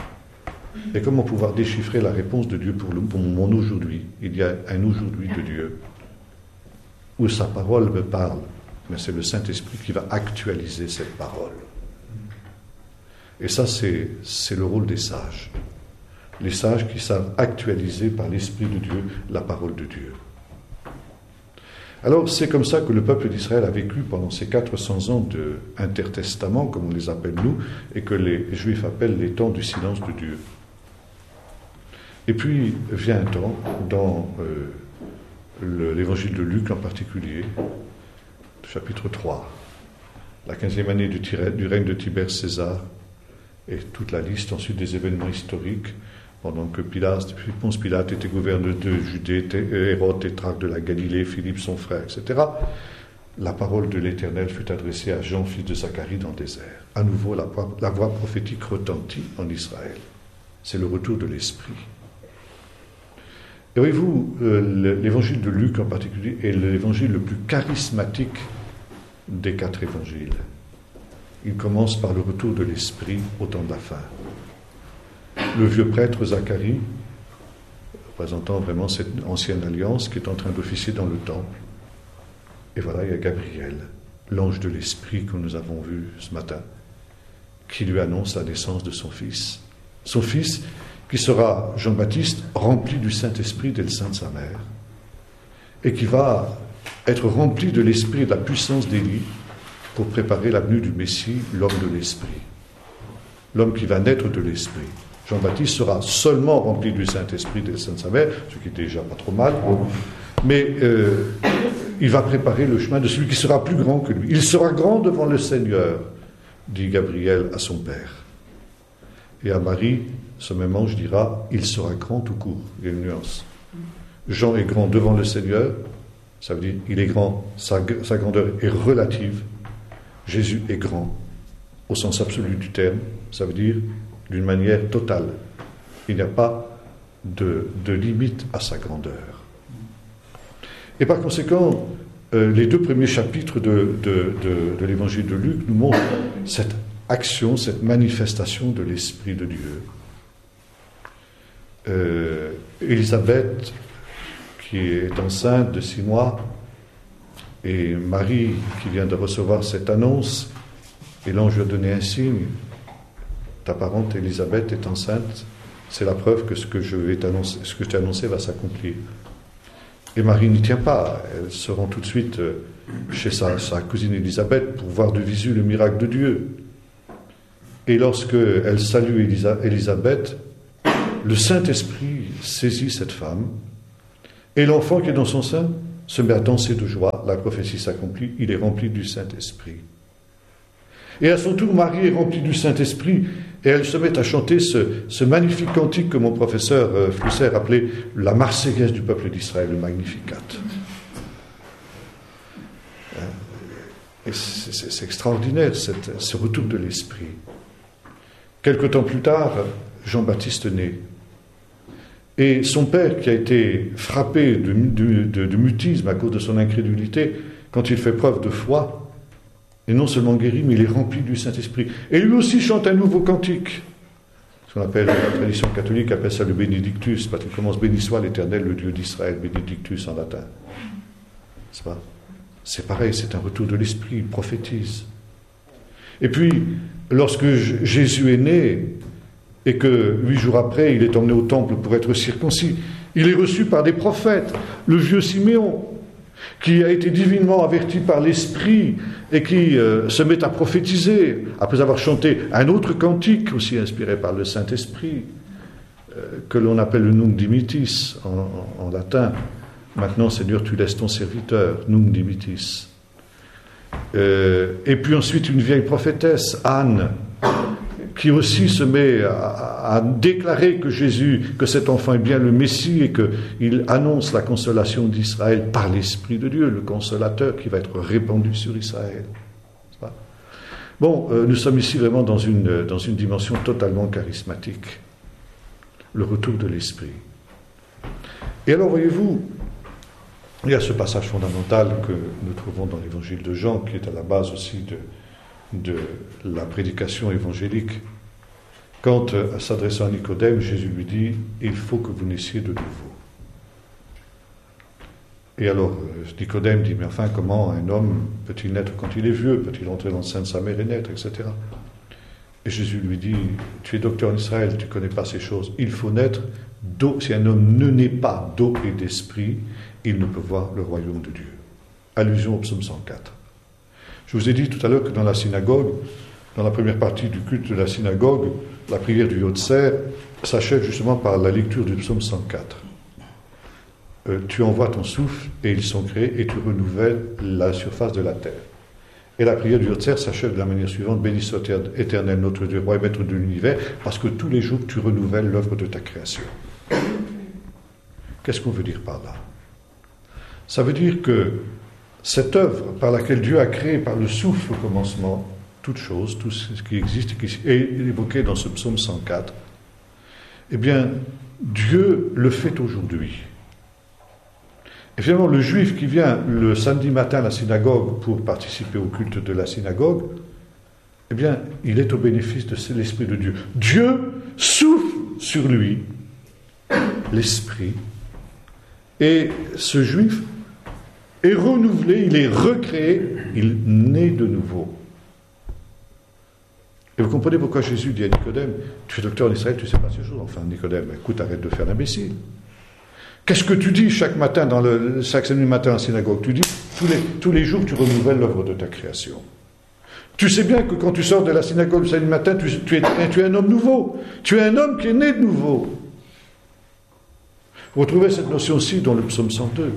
Et comment pouvoir déchiffrer la réponse de Dieu pour, le, pour mon aujourd'hui ? Il y a un aujourd'hui de Dieu, où sa parole me parle, mais c'est le Saint-Esprit qui va actualiser cette parole. Et ça, c'est, c'est le rôle des sages. Les sages qui savent actualiser par l'Esprit de Dieu la parole de Dieu. Alors, c'est comme ça que le peuple d'Israël a vécu pendant ces quatre cents ans d'intertestament, comme on les appelle nous, et que les Juifs appellent les temps du silence de Dieu. Et puis vient un temps, dans euh, le, l'évangile de Luc en particulier, chapitre trois, la quinzième année du, du règne de Tibère César, et toute la liste ensuite des événements historiques, pendant que Pilate, Ponce Pilate était gouverneur de Judée, Hérode tétrarque de la Galilée, Philippe son frère, et cetera, la parole de l'Éternel fut adressée à Jean, fils de Zacharie, dans le désert. À nouveau, la, la voix prophétique retentit en Israël. C'est le retour de l'Esprit. Et voyez-vous, euh, l'évangile de Luc en particulier est l'évangile le plus charismatique des quatre évangiles. Il commence par le retour de l'Esprit au temps de la fin. Le vieux prêtre Zacharie, représentant vraiment cette ancienne alliance qui est en train d'officier dans le temple. Et voilà, il y a Gabriel, l'ange de l'Esprit que nous avons vu ce matin, qui lui annonce la naissance de son fils. Son fils qui sera, Jean-Baptiste, rempli du Saint-Esprit et le sein de sa mère, et qui va être rempli de l'Esprit et de la puissance d'Élie pour préparer la venue du Messie, l'homme de l'Esprit. L'homme qui va naître de l'Esprit. Jean-Baptiste sera seulement rempli du Saint-Esprit et de sein de sa mère, ce qui est déjà pas trop mal, mais euh, il va préparer le chemin de celui qui sera plus grand que lui. Il sera grand devant le Seigneur, dit Gabriel à son père. Et à Marie, ce même ange dira, il sera grand tout court. Il y a une nuance. Jean est grand devant le Seigneur, ça veut dire il est grand, sa, sa grandeur est relative. Jésus est grand, au sens absolu du terme, ça veut dire d'une manière totale. Il n'y a pas de, de limite à sa grandeur. Et par conséquent, euh, les deux premiers chapitres de, de, de, de l'évangile de Luc nous montrent cette action, cette manifestation de l'Esprit de Dieu. Euh, Élisabeth, qui est enceinte de six mois, et Marie, qui vient de recevoir cette annonce, et l'ange lui a donné un signe. Ta parente Élisabeth est enceinte, c'est la preuve que ce que je vais t'annoncer, ce que je t'ai annoncé va s'accomplir. Et Marie n'y tient pas. Elle se rend tout de suite chez sa, sa cousine Élisabeth pour voir de visu le miracle de Dieu. Et lorsque elle salue Élisa, Élisabeth, le Saint-Esprit saisit cette femme, et l'enfant qui est dans son sein se met à danser de joie. La prophétie s'accomplit, il est rempli du Saint-Esprit. Et à son tour, Marie est remplie du Saint-Esprit, et elle se met à chanter ce, ce magnifique cantique que mon professeur euh, Flusser appelait la Marseillaise du peuple d'Israël, le Magnificat. Et c'est, c'est, c'est extraordinaire, cette, ce retour de l'Esprit. Quelque temps plus tard, Jean-Baptiste naît. Et son père, qui a été frappé de, de, de, de mutisme à cause de son incrédulité, quand il fait preuve de foi, est non seulement guéri, mais il est rempli du Saint-Esprit. Et lui aussi chante un nouveau cantique. Ce qu'on appelle, la tradition catholique appelle ça le Benedictus, parce qu'il commence « Béni soit l'Éternel, le Dieu d'Israël », Benedictus en latin. C'est pas ? C'est pareil, c'est un retour de l'Esprit, il prophétise. Et puis, lorsque Jésus est né, et que huit jours après, il est emmené au temple pour être circoncis, il est reçu par des prophètes, le vieux Siméon, qui a été divinement averti par l'Esprit et qui euh, se met à prophétiser, après avoir chanté un autre cantique, aussi inspiré par le Saint-Esprit, euh, que l'on appelle le Nunc Dimittis en, en, en latin. Maintenant, Seigneur, tu laisses ton serviteur, Nunc Dimittis. Euh, et puis ensuite, une vieille prophétesse, Anne, qui aussi se met à, à déclarer que Jésus, que cet enfant est bien le Messie et qu'il annonce la consolation d'Israël par l'Esprit de Dieu, le consolateur qui va être répandu sur Israël. Bon, euh, nous sommes ici vraiment dans une, dans une dimension totalement charismatique. Le retour de l'Esprit. Et alors, voyez-vous, il y a ce passage fondamental que nous trouvons dans l'évangile de Jean, qui est à la base aussi de de la prédication évangélique. Quand, euh, s'adressant à Nicodème, Jésus lui dit « Il faut que vous naissiez de nouveau ». Et alors, euh, Nicodème dit « Mais enfin, comment un homme peut-il naître quand il est vieux? Peut-il entrer dans le sein de sa mère et naître, et cetera » Et Jésus lui dit « Tu es docteur en Israël, tu ne connais pas ces choses. Il faut naître d'eau. Si un homme ne naît pas d'eau et d'esprit, il ne peut voir le royaume de Dieu. » Allusion au psaume cent quatre. Je vous ai dit tout à l'heure que dans la synagogue, dans la première partie du culte de la synagogue, la prière du Yotzer s'achève justement par la lecture du psaume cent quatre. Euh, tu envoies ton souffle et ils sont créés et tu renouvelles la surface de la terre. Et la prière du Yotzer s'achève de la manière suivante: béni soit Éternel, notre Dieu, roi et maître de l'univers, parce que tous les jours tu renouvelles l'œuvre de ta création. Qu'est-ce qu'on veut dire par là? Ça veut dire que cette œuvre par laquelle Dieu a créé par le souffle au commencement toute chose, tout ce qui existe et qui est évoqué dans ce psaume cent quatre, eh bien, Dieu le fait aujourd'hui. Et finalement, le juif qui vient le samedi matin à la synagogue pour participer au culte de la synagogue, eh bien, il est au bénéfice de l'Esprit de Dieu. Dieu souffle sur lui l'Esprit, et ce juif est renouvelé, il est recréé, il naît de nouveau. Et vous comprenez pourquoi Jésus dit à Nicodème, tu es docteur en Israël, tu ne sais pas ces choses. Enfin, Nicodème, écoute, arrête de faire l'imbécile. Qu'est-ce que tu dis chaque matin, dans le, chaque samedi matin en synagogue? Tu dis, tous les, tous les jours, tu renouvelles l'œuvre de ta création. Tu sais bien que quand tu sors de la synagogue le samedi matin, tu, tu, es, tu es un homme nouveau. Tu es un homme qui est né de nouveau. Vous retrouvez cette notion-ci dans le psaume cent deux.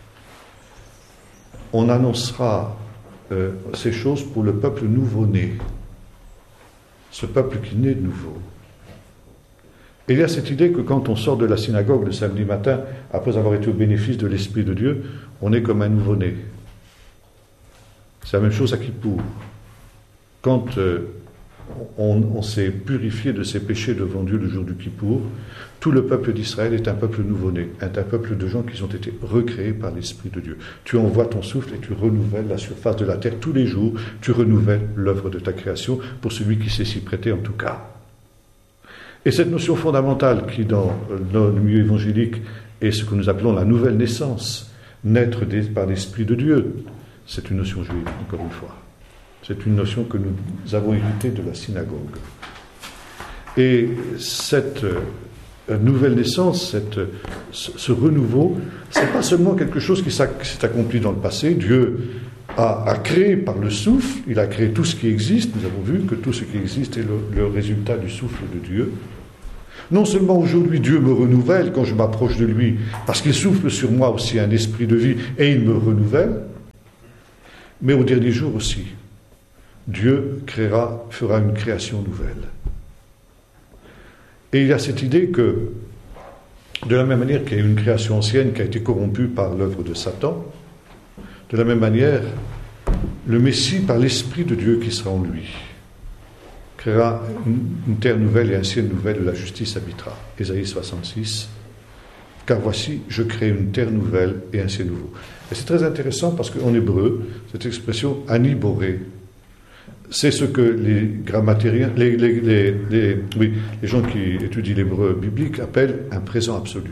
On annoncera euh, ces choses pour le peuple nouveau-né, ce peuple qui naît de nouveau. Et il y a cette idée que quand on sort de la synagogue le samedi matin, après avoir été au bénéfice de l'Esprit de Dieu, on est comme un nouveau-né. C'est la même chose à Kippour. Quand euh, on, on s'est purifié de ses péchés devant Dieu le jour du Kippour, tout le peuple d'Israël est un peuple nouveau-né, un peuple de gens qui ont été recréés par l'Esprit de Dieu. Tu envoies ton souffle et tu renouvelles la surface de la terre tous les jours, tu renouvelles l'œuvre de ta création pour celui qui sait s'y prêter en tout cas. Et cette notion fondamentale qui, dans le milieu évangélique, est ce que nous appelons la nouvelle naissance, naître des, par l'Esprit de Dieu, c'est une notion juive, encore une fois. C'est une notion que nous avons héritée de la synagogue. Et cette nouvelle naissance, cette, ce, ce renouveau, c'est pas seulement quelque chose qui s'est accompli dans le passé. Dieu a, a créé par le souffle, il a créé tout ce qui existe. Nous avons vu que tout ce qui existe est le, le résultat du souffle de Dieu. Non seulement aujourd'hui Dieu me renouvelle quand je m'approche de lui, parce qu'il souffle sur moi aussi un esprit de vie et il me renouvelle, mais au dernier jour aussi, Dieu créera, fera une création nouvelle. Et il y a cette idée que, de la même manière qu'il y a une création ancienne qui a été corrompue par l'œuvre de Satan, de la même manière, le Messie, par l'Esprit de Dieu qui sera en lui, créera une, une terre nouvelle et un ciel nouvel où la justice habitera. Ésaïe soixante-six, car voici, je crée une terre nouvelle et un ciel nouveau. Et c'est très intéressant parce qu'en hébreu, cette expression « ani boré », c'est ce que les grammatériens, les, les, les, les, oui, les gens qui étudient l'hébreu biblique appellent un présent absolu.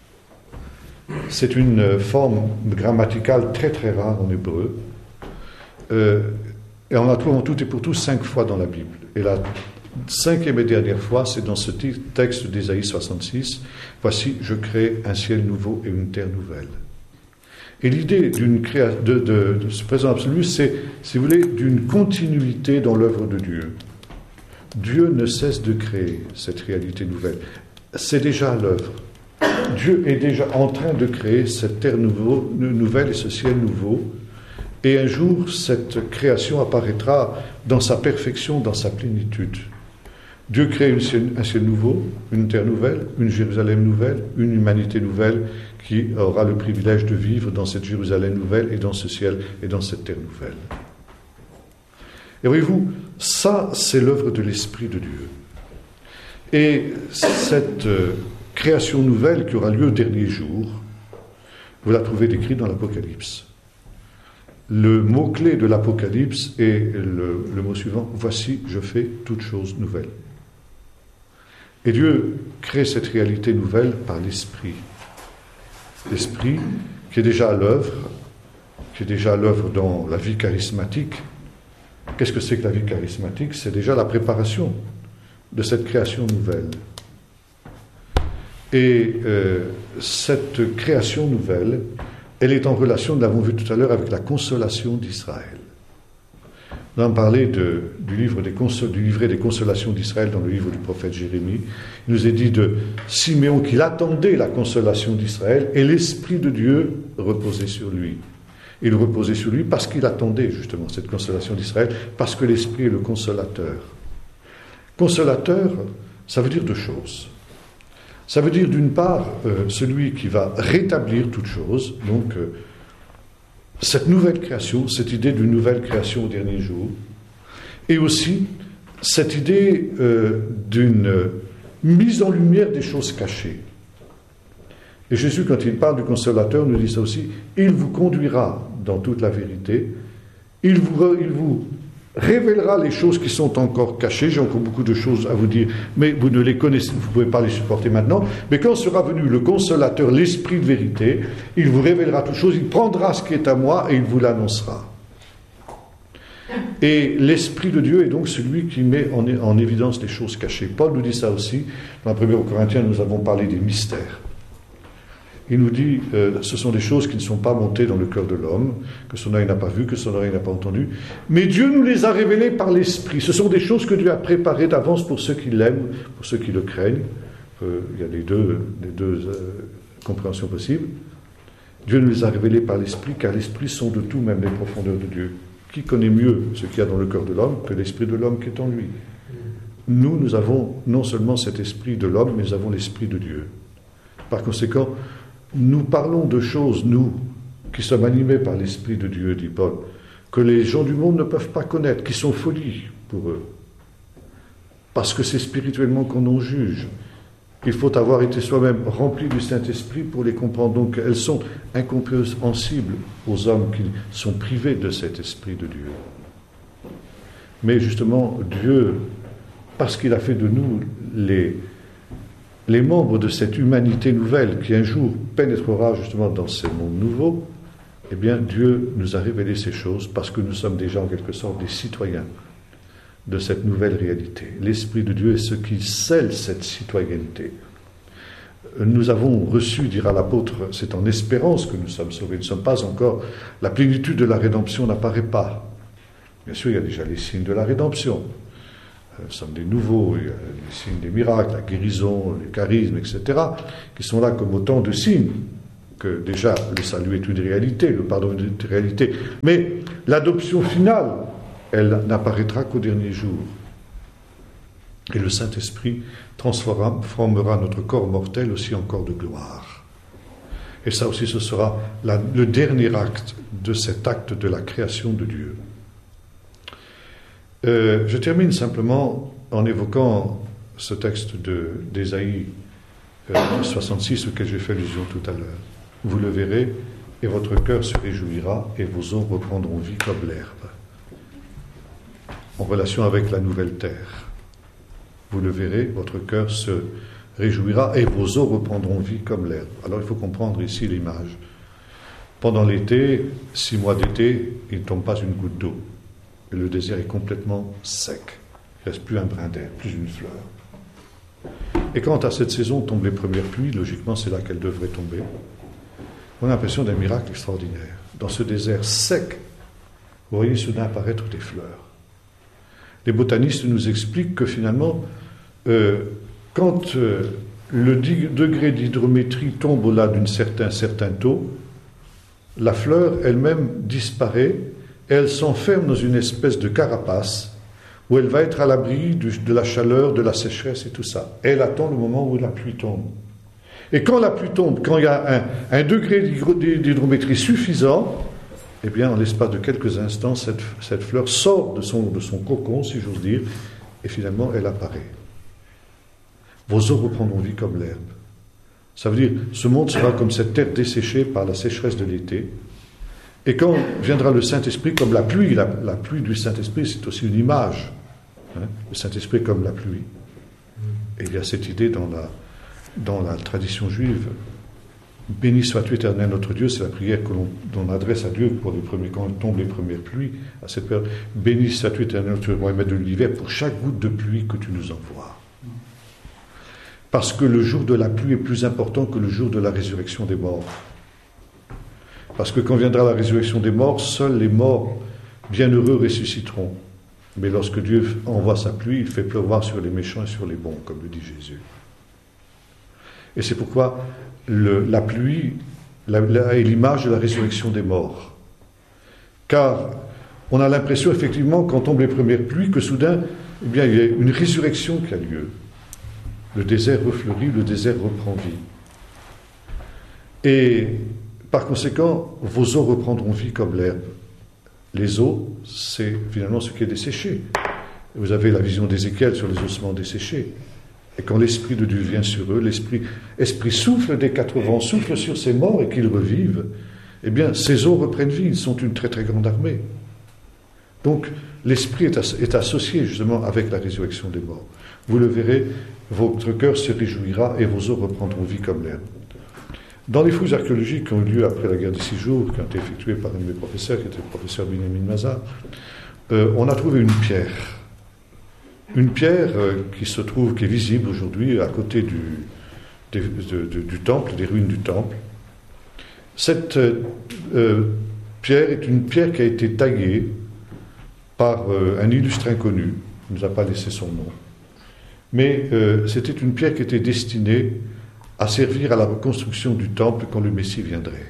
C'est une forme grammaticale très très rare en hébreu. Euh, et on la trouve en tout et pour tout cinq fois dans la Bible. Et la cinquième et dernière fois, c'est dans ce texte d'Ésaïe soixante-six. Voici, je crée un ciel nouveau et une terre nouvelle. Et l'idée d'une créa... de, de, de ce présent absolu, c'est, si vous voulez, d'une continuité dans l'œuvre de Dieu. Dieu ne cesse de créer cette réalité nouvelle. C'est déjà à l'œuvre. Dieu est déjà en train de créer cette terre nouveau, nouvelle et ce ciel nouveau. Et un jour, cette création apparaîtra dans sa perfection, dans sa plénitude. Dieu crée une ciel, un ciel nouveau, une terre nouvelle, une Jérusalem nouvelle, une humanité nouvelle qui aura le privilège de vivre dans cette Jérusalem nouvelle et dans ce ciel et dans cette terre nouvelle. Et voyez-vous, ça, c'est l'œuvre de l'Esprit de Dieu. Et cette euh, création nouvelle qui aura lieu au dernier jour, vous la trouvez décrite dans l'Apocalypse. Le mot-clé de l'Apocalypse est le, le mot suivant, « Voici, je fais toutes choses nouvelles ». Et Dieu crée cette réalité nouvelle par l'Esprit. L'Esprit qui est déjà à l'œuvre, qui est déjà à l'œuvre dans la vie charismatique. Qu'est-ce que c'est que la vie charismatique ? C'est déjà la préparation de cette création nouvelle. Et euh, cette création nouvelle, elle est en relation, nous l'avons vu tout à l'heure, avec la consolation d'Israël. Nous avons parlé de, du, livre des consol, du livret des consolations d'Israël dans le livre du prophète Jérémie. Il nous est dit de Siméon qu'il attendait la consolation d'Israël et l'Esprit de Dieu reposait sur lui. Il reposait sur lui parce qu'il attendait justement cette consolation d'Israël, parce que l'Esprit est le consolateur. Consolateur, ça veut dire deux choses. Ça veut dire d'une part, euh, celui qui va rétablir toute chose, donc euh, cette nouvelle création, cette idée d'une nouvelle création au dernier jour, et aussi cette idée euh, d'une mise en lumière des choses cachées. Et Jésus, quand il parle du consolateur, nous dit ça aussi, il vous conduira dans toute la vérité, il vous, il vous révélera les choses qui sont encore cachées. J'ai encore beaucoup de choses à vous dire, mais vous ne les connaissez, vous ne pouvez pas les supporter maintenant. Mais quand sera venu le consolateur, l'Esprit de vérité, il vous révélera toutes choses, il prendra ce qui est à moi et il vous l'annoncera. Et l'Esprit de Dieu est donc celui qui met en, en évidence les choses cachées. Paul nous dit ça aussi. Dans la première aux Corinthiens, nous avons parlé des mystères. Il nous dit, euh, ce sont des choses qui ne sont pas montées dans le cœur de l'homme, que son œil n'a pas vu, que son oreille n'a pas entendu, mais Dieu nous les a révélées par l'Esprit. Ce sont des choses que Dieu a préparées d'avance pour ceux qui l'aiment, pour ceux qui le craignent. Euh, il y a les deux, les deux euh, compréhensions possibles. Dieu nous les a révélées par l'Esprit, car l'Esprit sont de tout, même les profondeurs de Dieu. Qui connaît mieux ce qu'il y a dans le cœur de l'homme que l'Esprit de l'homme qui est en lui ? Nous, nous avons non seulement cet Esprit de l'homme, mais nous avons l'Esprit de Dieu. Par conséquent, nous parlons de choses, nous, qui sommes animés par l'Esprit de Dieu, dit Paul, que les gens du monde ne peuvent pas connaître, qui sont folies pour eux. Parce que c'est spirituellement qu'on en juge. Il faut avoir été soi-même rempli du Saint-Esprit pour les comprendre. Donc elles sont incompréhensibles aux hommes qui sont privés de cet Esprit de Dieu. Mais justement, Dieu, parce qu'il a fait de nous les... les membres de cette humanité nouvelle qui un jour pénétrera justement dans ces mondes nouveaux, eh bien Dieu nous a révélé ces choses parce que nous sommes déjà en quelque sorte des citoyens de cette nouvelle réalité. L'Esprit de Dieu est ce qui scelle cette citoyenneté. nous avons reçu, dira l'apôtre, c'est en espérance que nous sommes sauvés. Nous ne sommes pas encore, la plénitude de la rédemption n'apparaît pas. Bien sûr, il y a déjà les signes de la rédemption. Nous sommes des nouveaux, il y a les signes des miracles, la guérison, les charismes, et cetera, qui sont là comme autant de signes que déjà le salut est une réalité, le pardon est une réalité. Mais l'adoption finale, elle n'apparaîtra qu'au dernier jour. Et le Saint-Esprit transformera notre corps mortel aussi en corps de gloire. Et ça aussi, ce sera la, le dernier acte de cet acte de la création de Dieu. Euh, je termine simplement en évoquant ce texte de, d'Ésaïe euh, soixante-six auquel j'ai fait allusion tout à l'heure. Vous le verrez, et votre cœur se réjouira, et vos os reprendront vie comme l'herbe. En relation avec la nouvelle terre. Vous le verrez, votre cœur se réjouira, et vos os reprendront vie comme l'herbe. Alors il faut comprendre ici l'image. Pendant l'été, six mois d'été, il ne tombe pas une goutte d'eau. Et le désert est complètement sec. Il ne reste plus un brin d'air, plus une fleur. Et quand à cette saison tombent les premières pluies, logiquement c'est là qu'elles devraient tomber, on a l'impression d'un miracle extraordinaire. Dans ce désert sec, vous voyez soudain apparaître des fleurs. Les botanistes nous expliquent que finalement, euh, quand euh, le degré d'hydrométrie tombe au-delà d'un certain, certain taux, la fleur elle-même disparaît et elle s'enferme dans une espèce de carapace où elle va être à l'abri du, de la chaleur, de la sécheresse et tout ça. Et elle attend le moment où la pluie tombe. Et quand la pluie tombe, quand il y a un, un degré d'hydrométrie suffisant, eh bien, en l'espace de quelques instants, cette, cette fleur sort de son, de son cocon, si j'ose dire, et finalement, elle apparaît. Vos os reprendront vie comme l'herbe. Ça veut dire, ce monde sera comme cette terre desséchée par la sécheresse de l'été. Et quand viendra le Saint-Esprit comme la pluie, la, la pluie du Saint-Esprit, c'est aussi une image. Hein, le Saint-Esprit comme la pluie. Et il y a cette idée dans la, dans la tradition juive. Béni sois-tu éternel notre Dieu, c'est la prière que l'on, l'on adresse à Dieu pour les premiers, quand tombent les premières pluies, à cette période. Béni sois-tu éternel notre Dieu, roi et maître de l'univers, pour chaque goutte de pluie que tu nous envoies. Parce que le jour de la pluie est plus important que le jour de la résurrection des morts. Parce que quand viendra la résurrection des morts, seuls les morts bienheureux ressusciteront. Mais lorsque Dieu envoie sa pluie, il fait pleuvoir sur les méchants et sur les bons, comme le dit Jésus. Et c'est pourquoi le, la pluie la, la, est l'image de la résurrection des morts. Car on a l'impression, effectivement, quand tombent les premières pluies, que soudain, eh bien, il y a une résurrection qui a lieu. Le désert refleurit, le désert reprend vie. Et par conséquent, vos os reprendront vie comme l'herbe. Les os, c'est finalement ce qui est desséché. Vous avez la vision d'Ézéchiel sur les ossements desséchés. Et quand l'Esprit de Dieu vient sur eux, l'Esprit esprit souffle des quatre vents, souffle sur ces morts et qu'ils revivent, eh bien, ces os reprennent vie. Ils sont une très très grande armée. Donc, l'Esprit est, as, est associé justement avec la résurrection des morts. Vous le verrez, votre cœur se réjouira et vos os reprendront vie comme l'herbe. Dans les fouilles archéologiques qui ont eu lieu après la guerre des six jours, qui ont été effectuées par un de mes professeurs, qui était le professeur Binyamin Mazar, euh, on a trouvé une pierre. Une pierre euh, qui se trouve, qui est visible aujourd'hui à côté du, des, de, de, du temple, des ruines du temple. Cette euh, pierre est une pierre qui a été taillée par euh, un illustre inconnu, il ne nous a pas laissé son nom. Mais euh, c'était une pierre qui était destinée à servir à la reconstruction du temple quand le Messie viendrait.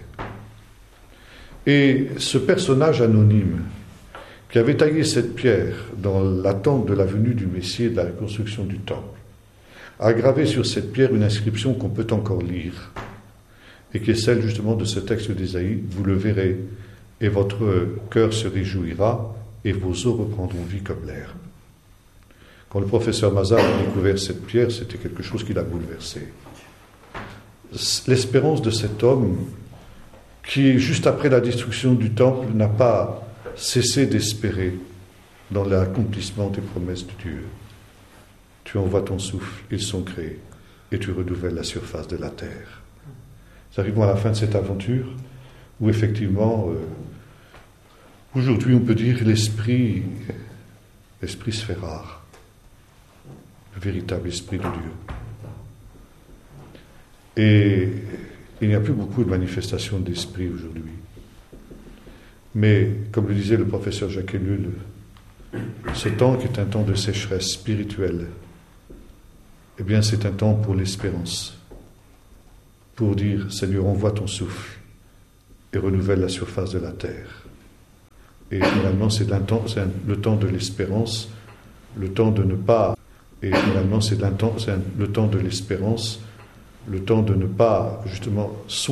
Et ce personnage anonyme qui avait taillé cette pierre dans l'attente de la venue du Messie et de la reconstruction du temple a gravé sur cette pierre une inscription qu'on peut encore lire et qui est celle justement de ce texte d'Ésaïe. Vous le verrez et votre cœur se réjouira et vos os reprendront vie comme l'herbe. Quand le professeur Mazar a découvert cette pierre, c'était quelque chose qui l'a bouleversé. L'espérance de cet homme qui, juste après la destruction du temple, n'a pas cessé d'espérer dans l'accomplissement des promesses de Dieu. Tu envoies ton souffle, ils sont créés, et tu renouvelles la surface de la terre. Nous arrivons à la fin de cette aventure où effectivement, euh, aujourd'hui on peut dire l'esprit, l'esprit se fait rare, le véritable esprit de Dieu. Et il n'y a plus beaucoup de manifestations d'esprit aujourd'hui. Mais, comme le disait le professeur Jacques Ellul, ce temps qui est un temps de sécheresse spirituelle, eh bien c'est un temps pour l'espérance, pour dire, Seigneur, envoie ton souffle et renouvelle la surface de la terre. Et finalement, c'est, c'est un, le temps de l'espérance, le temps de ne pas, et finalement, c'est, c'est un, le temps de l'espérance, le temps de ne pas, justement,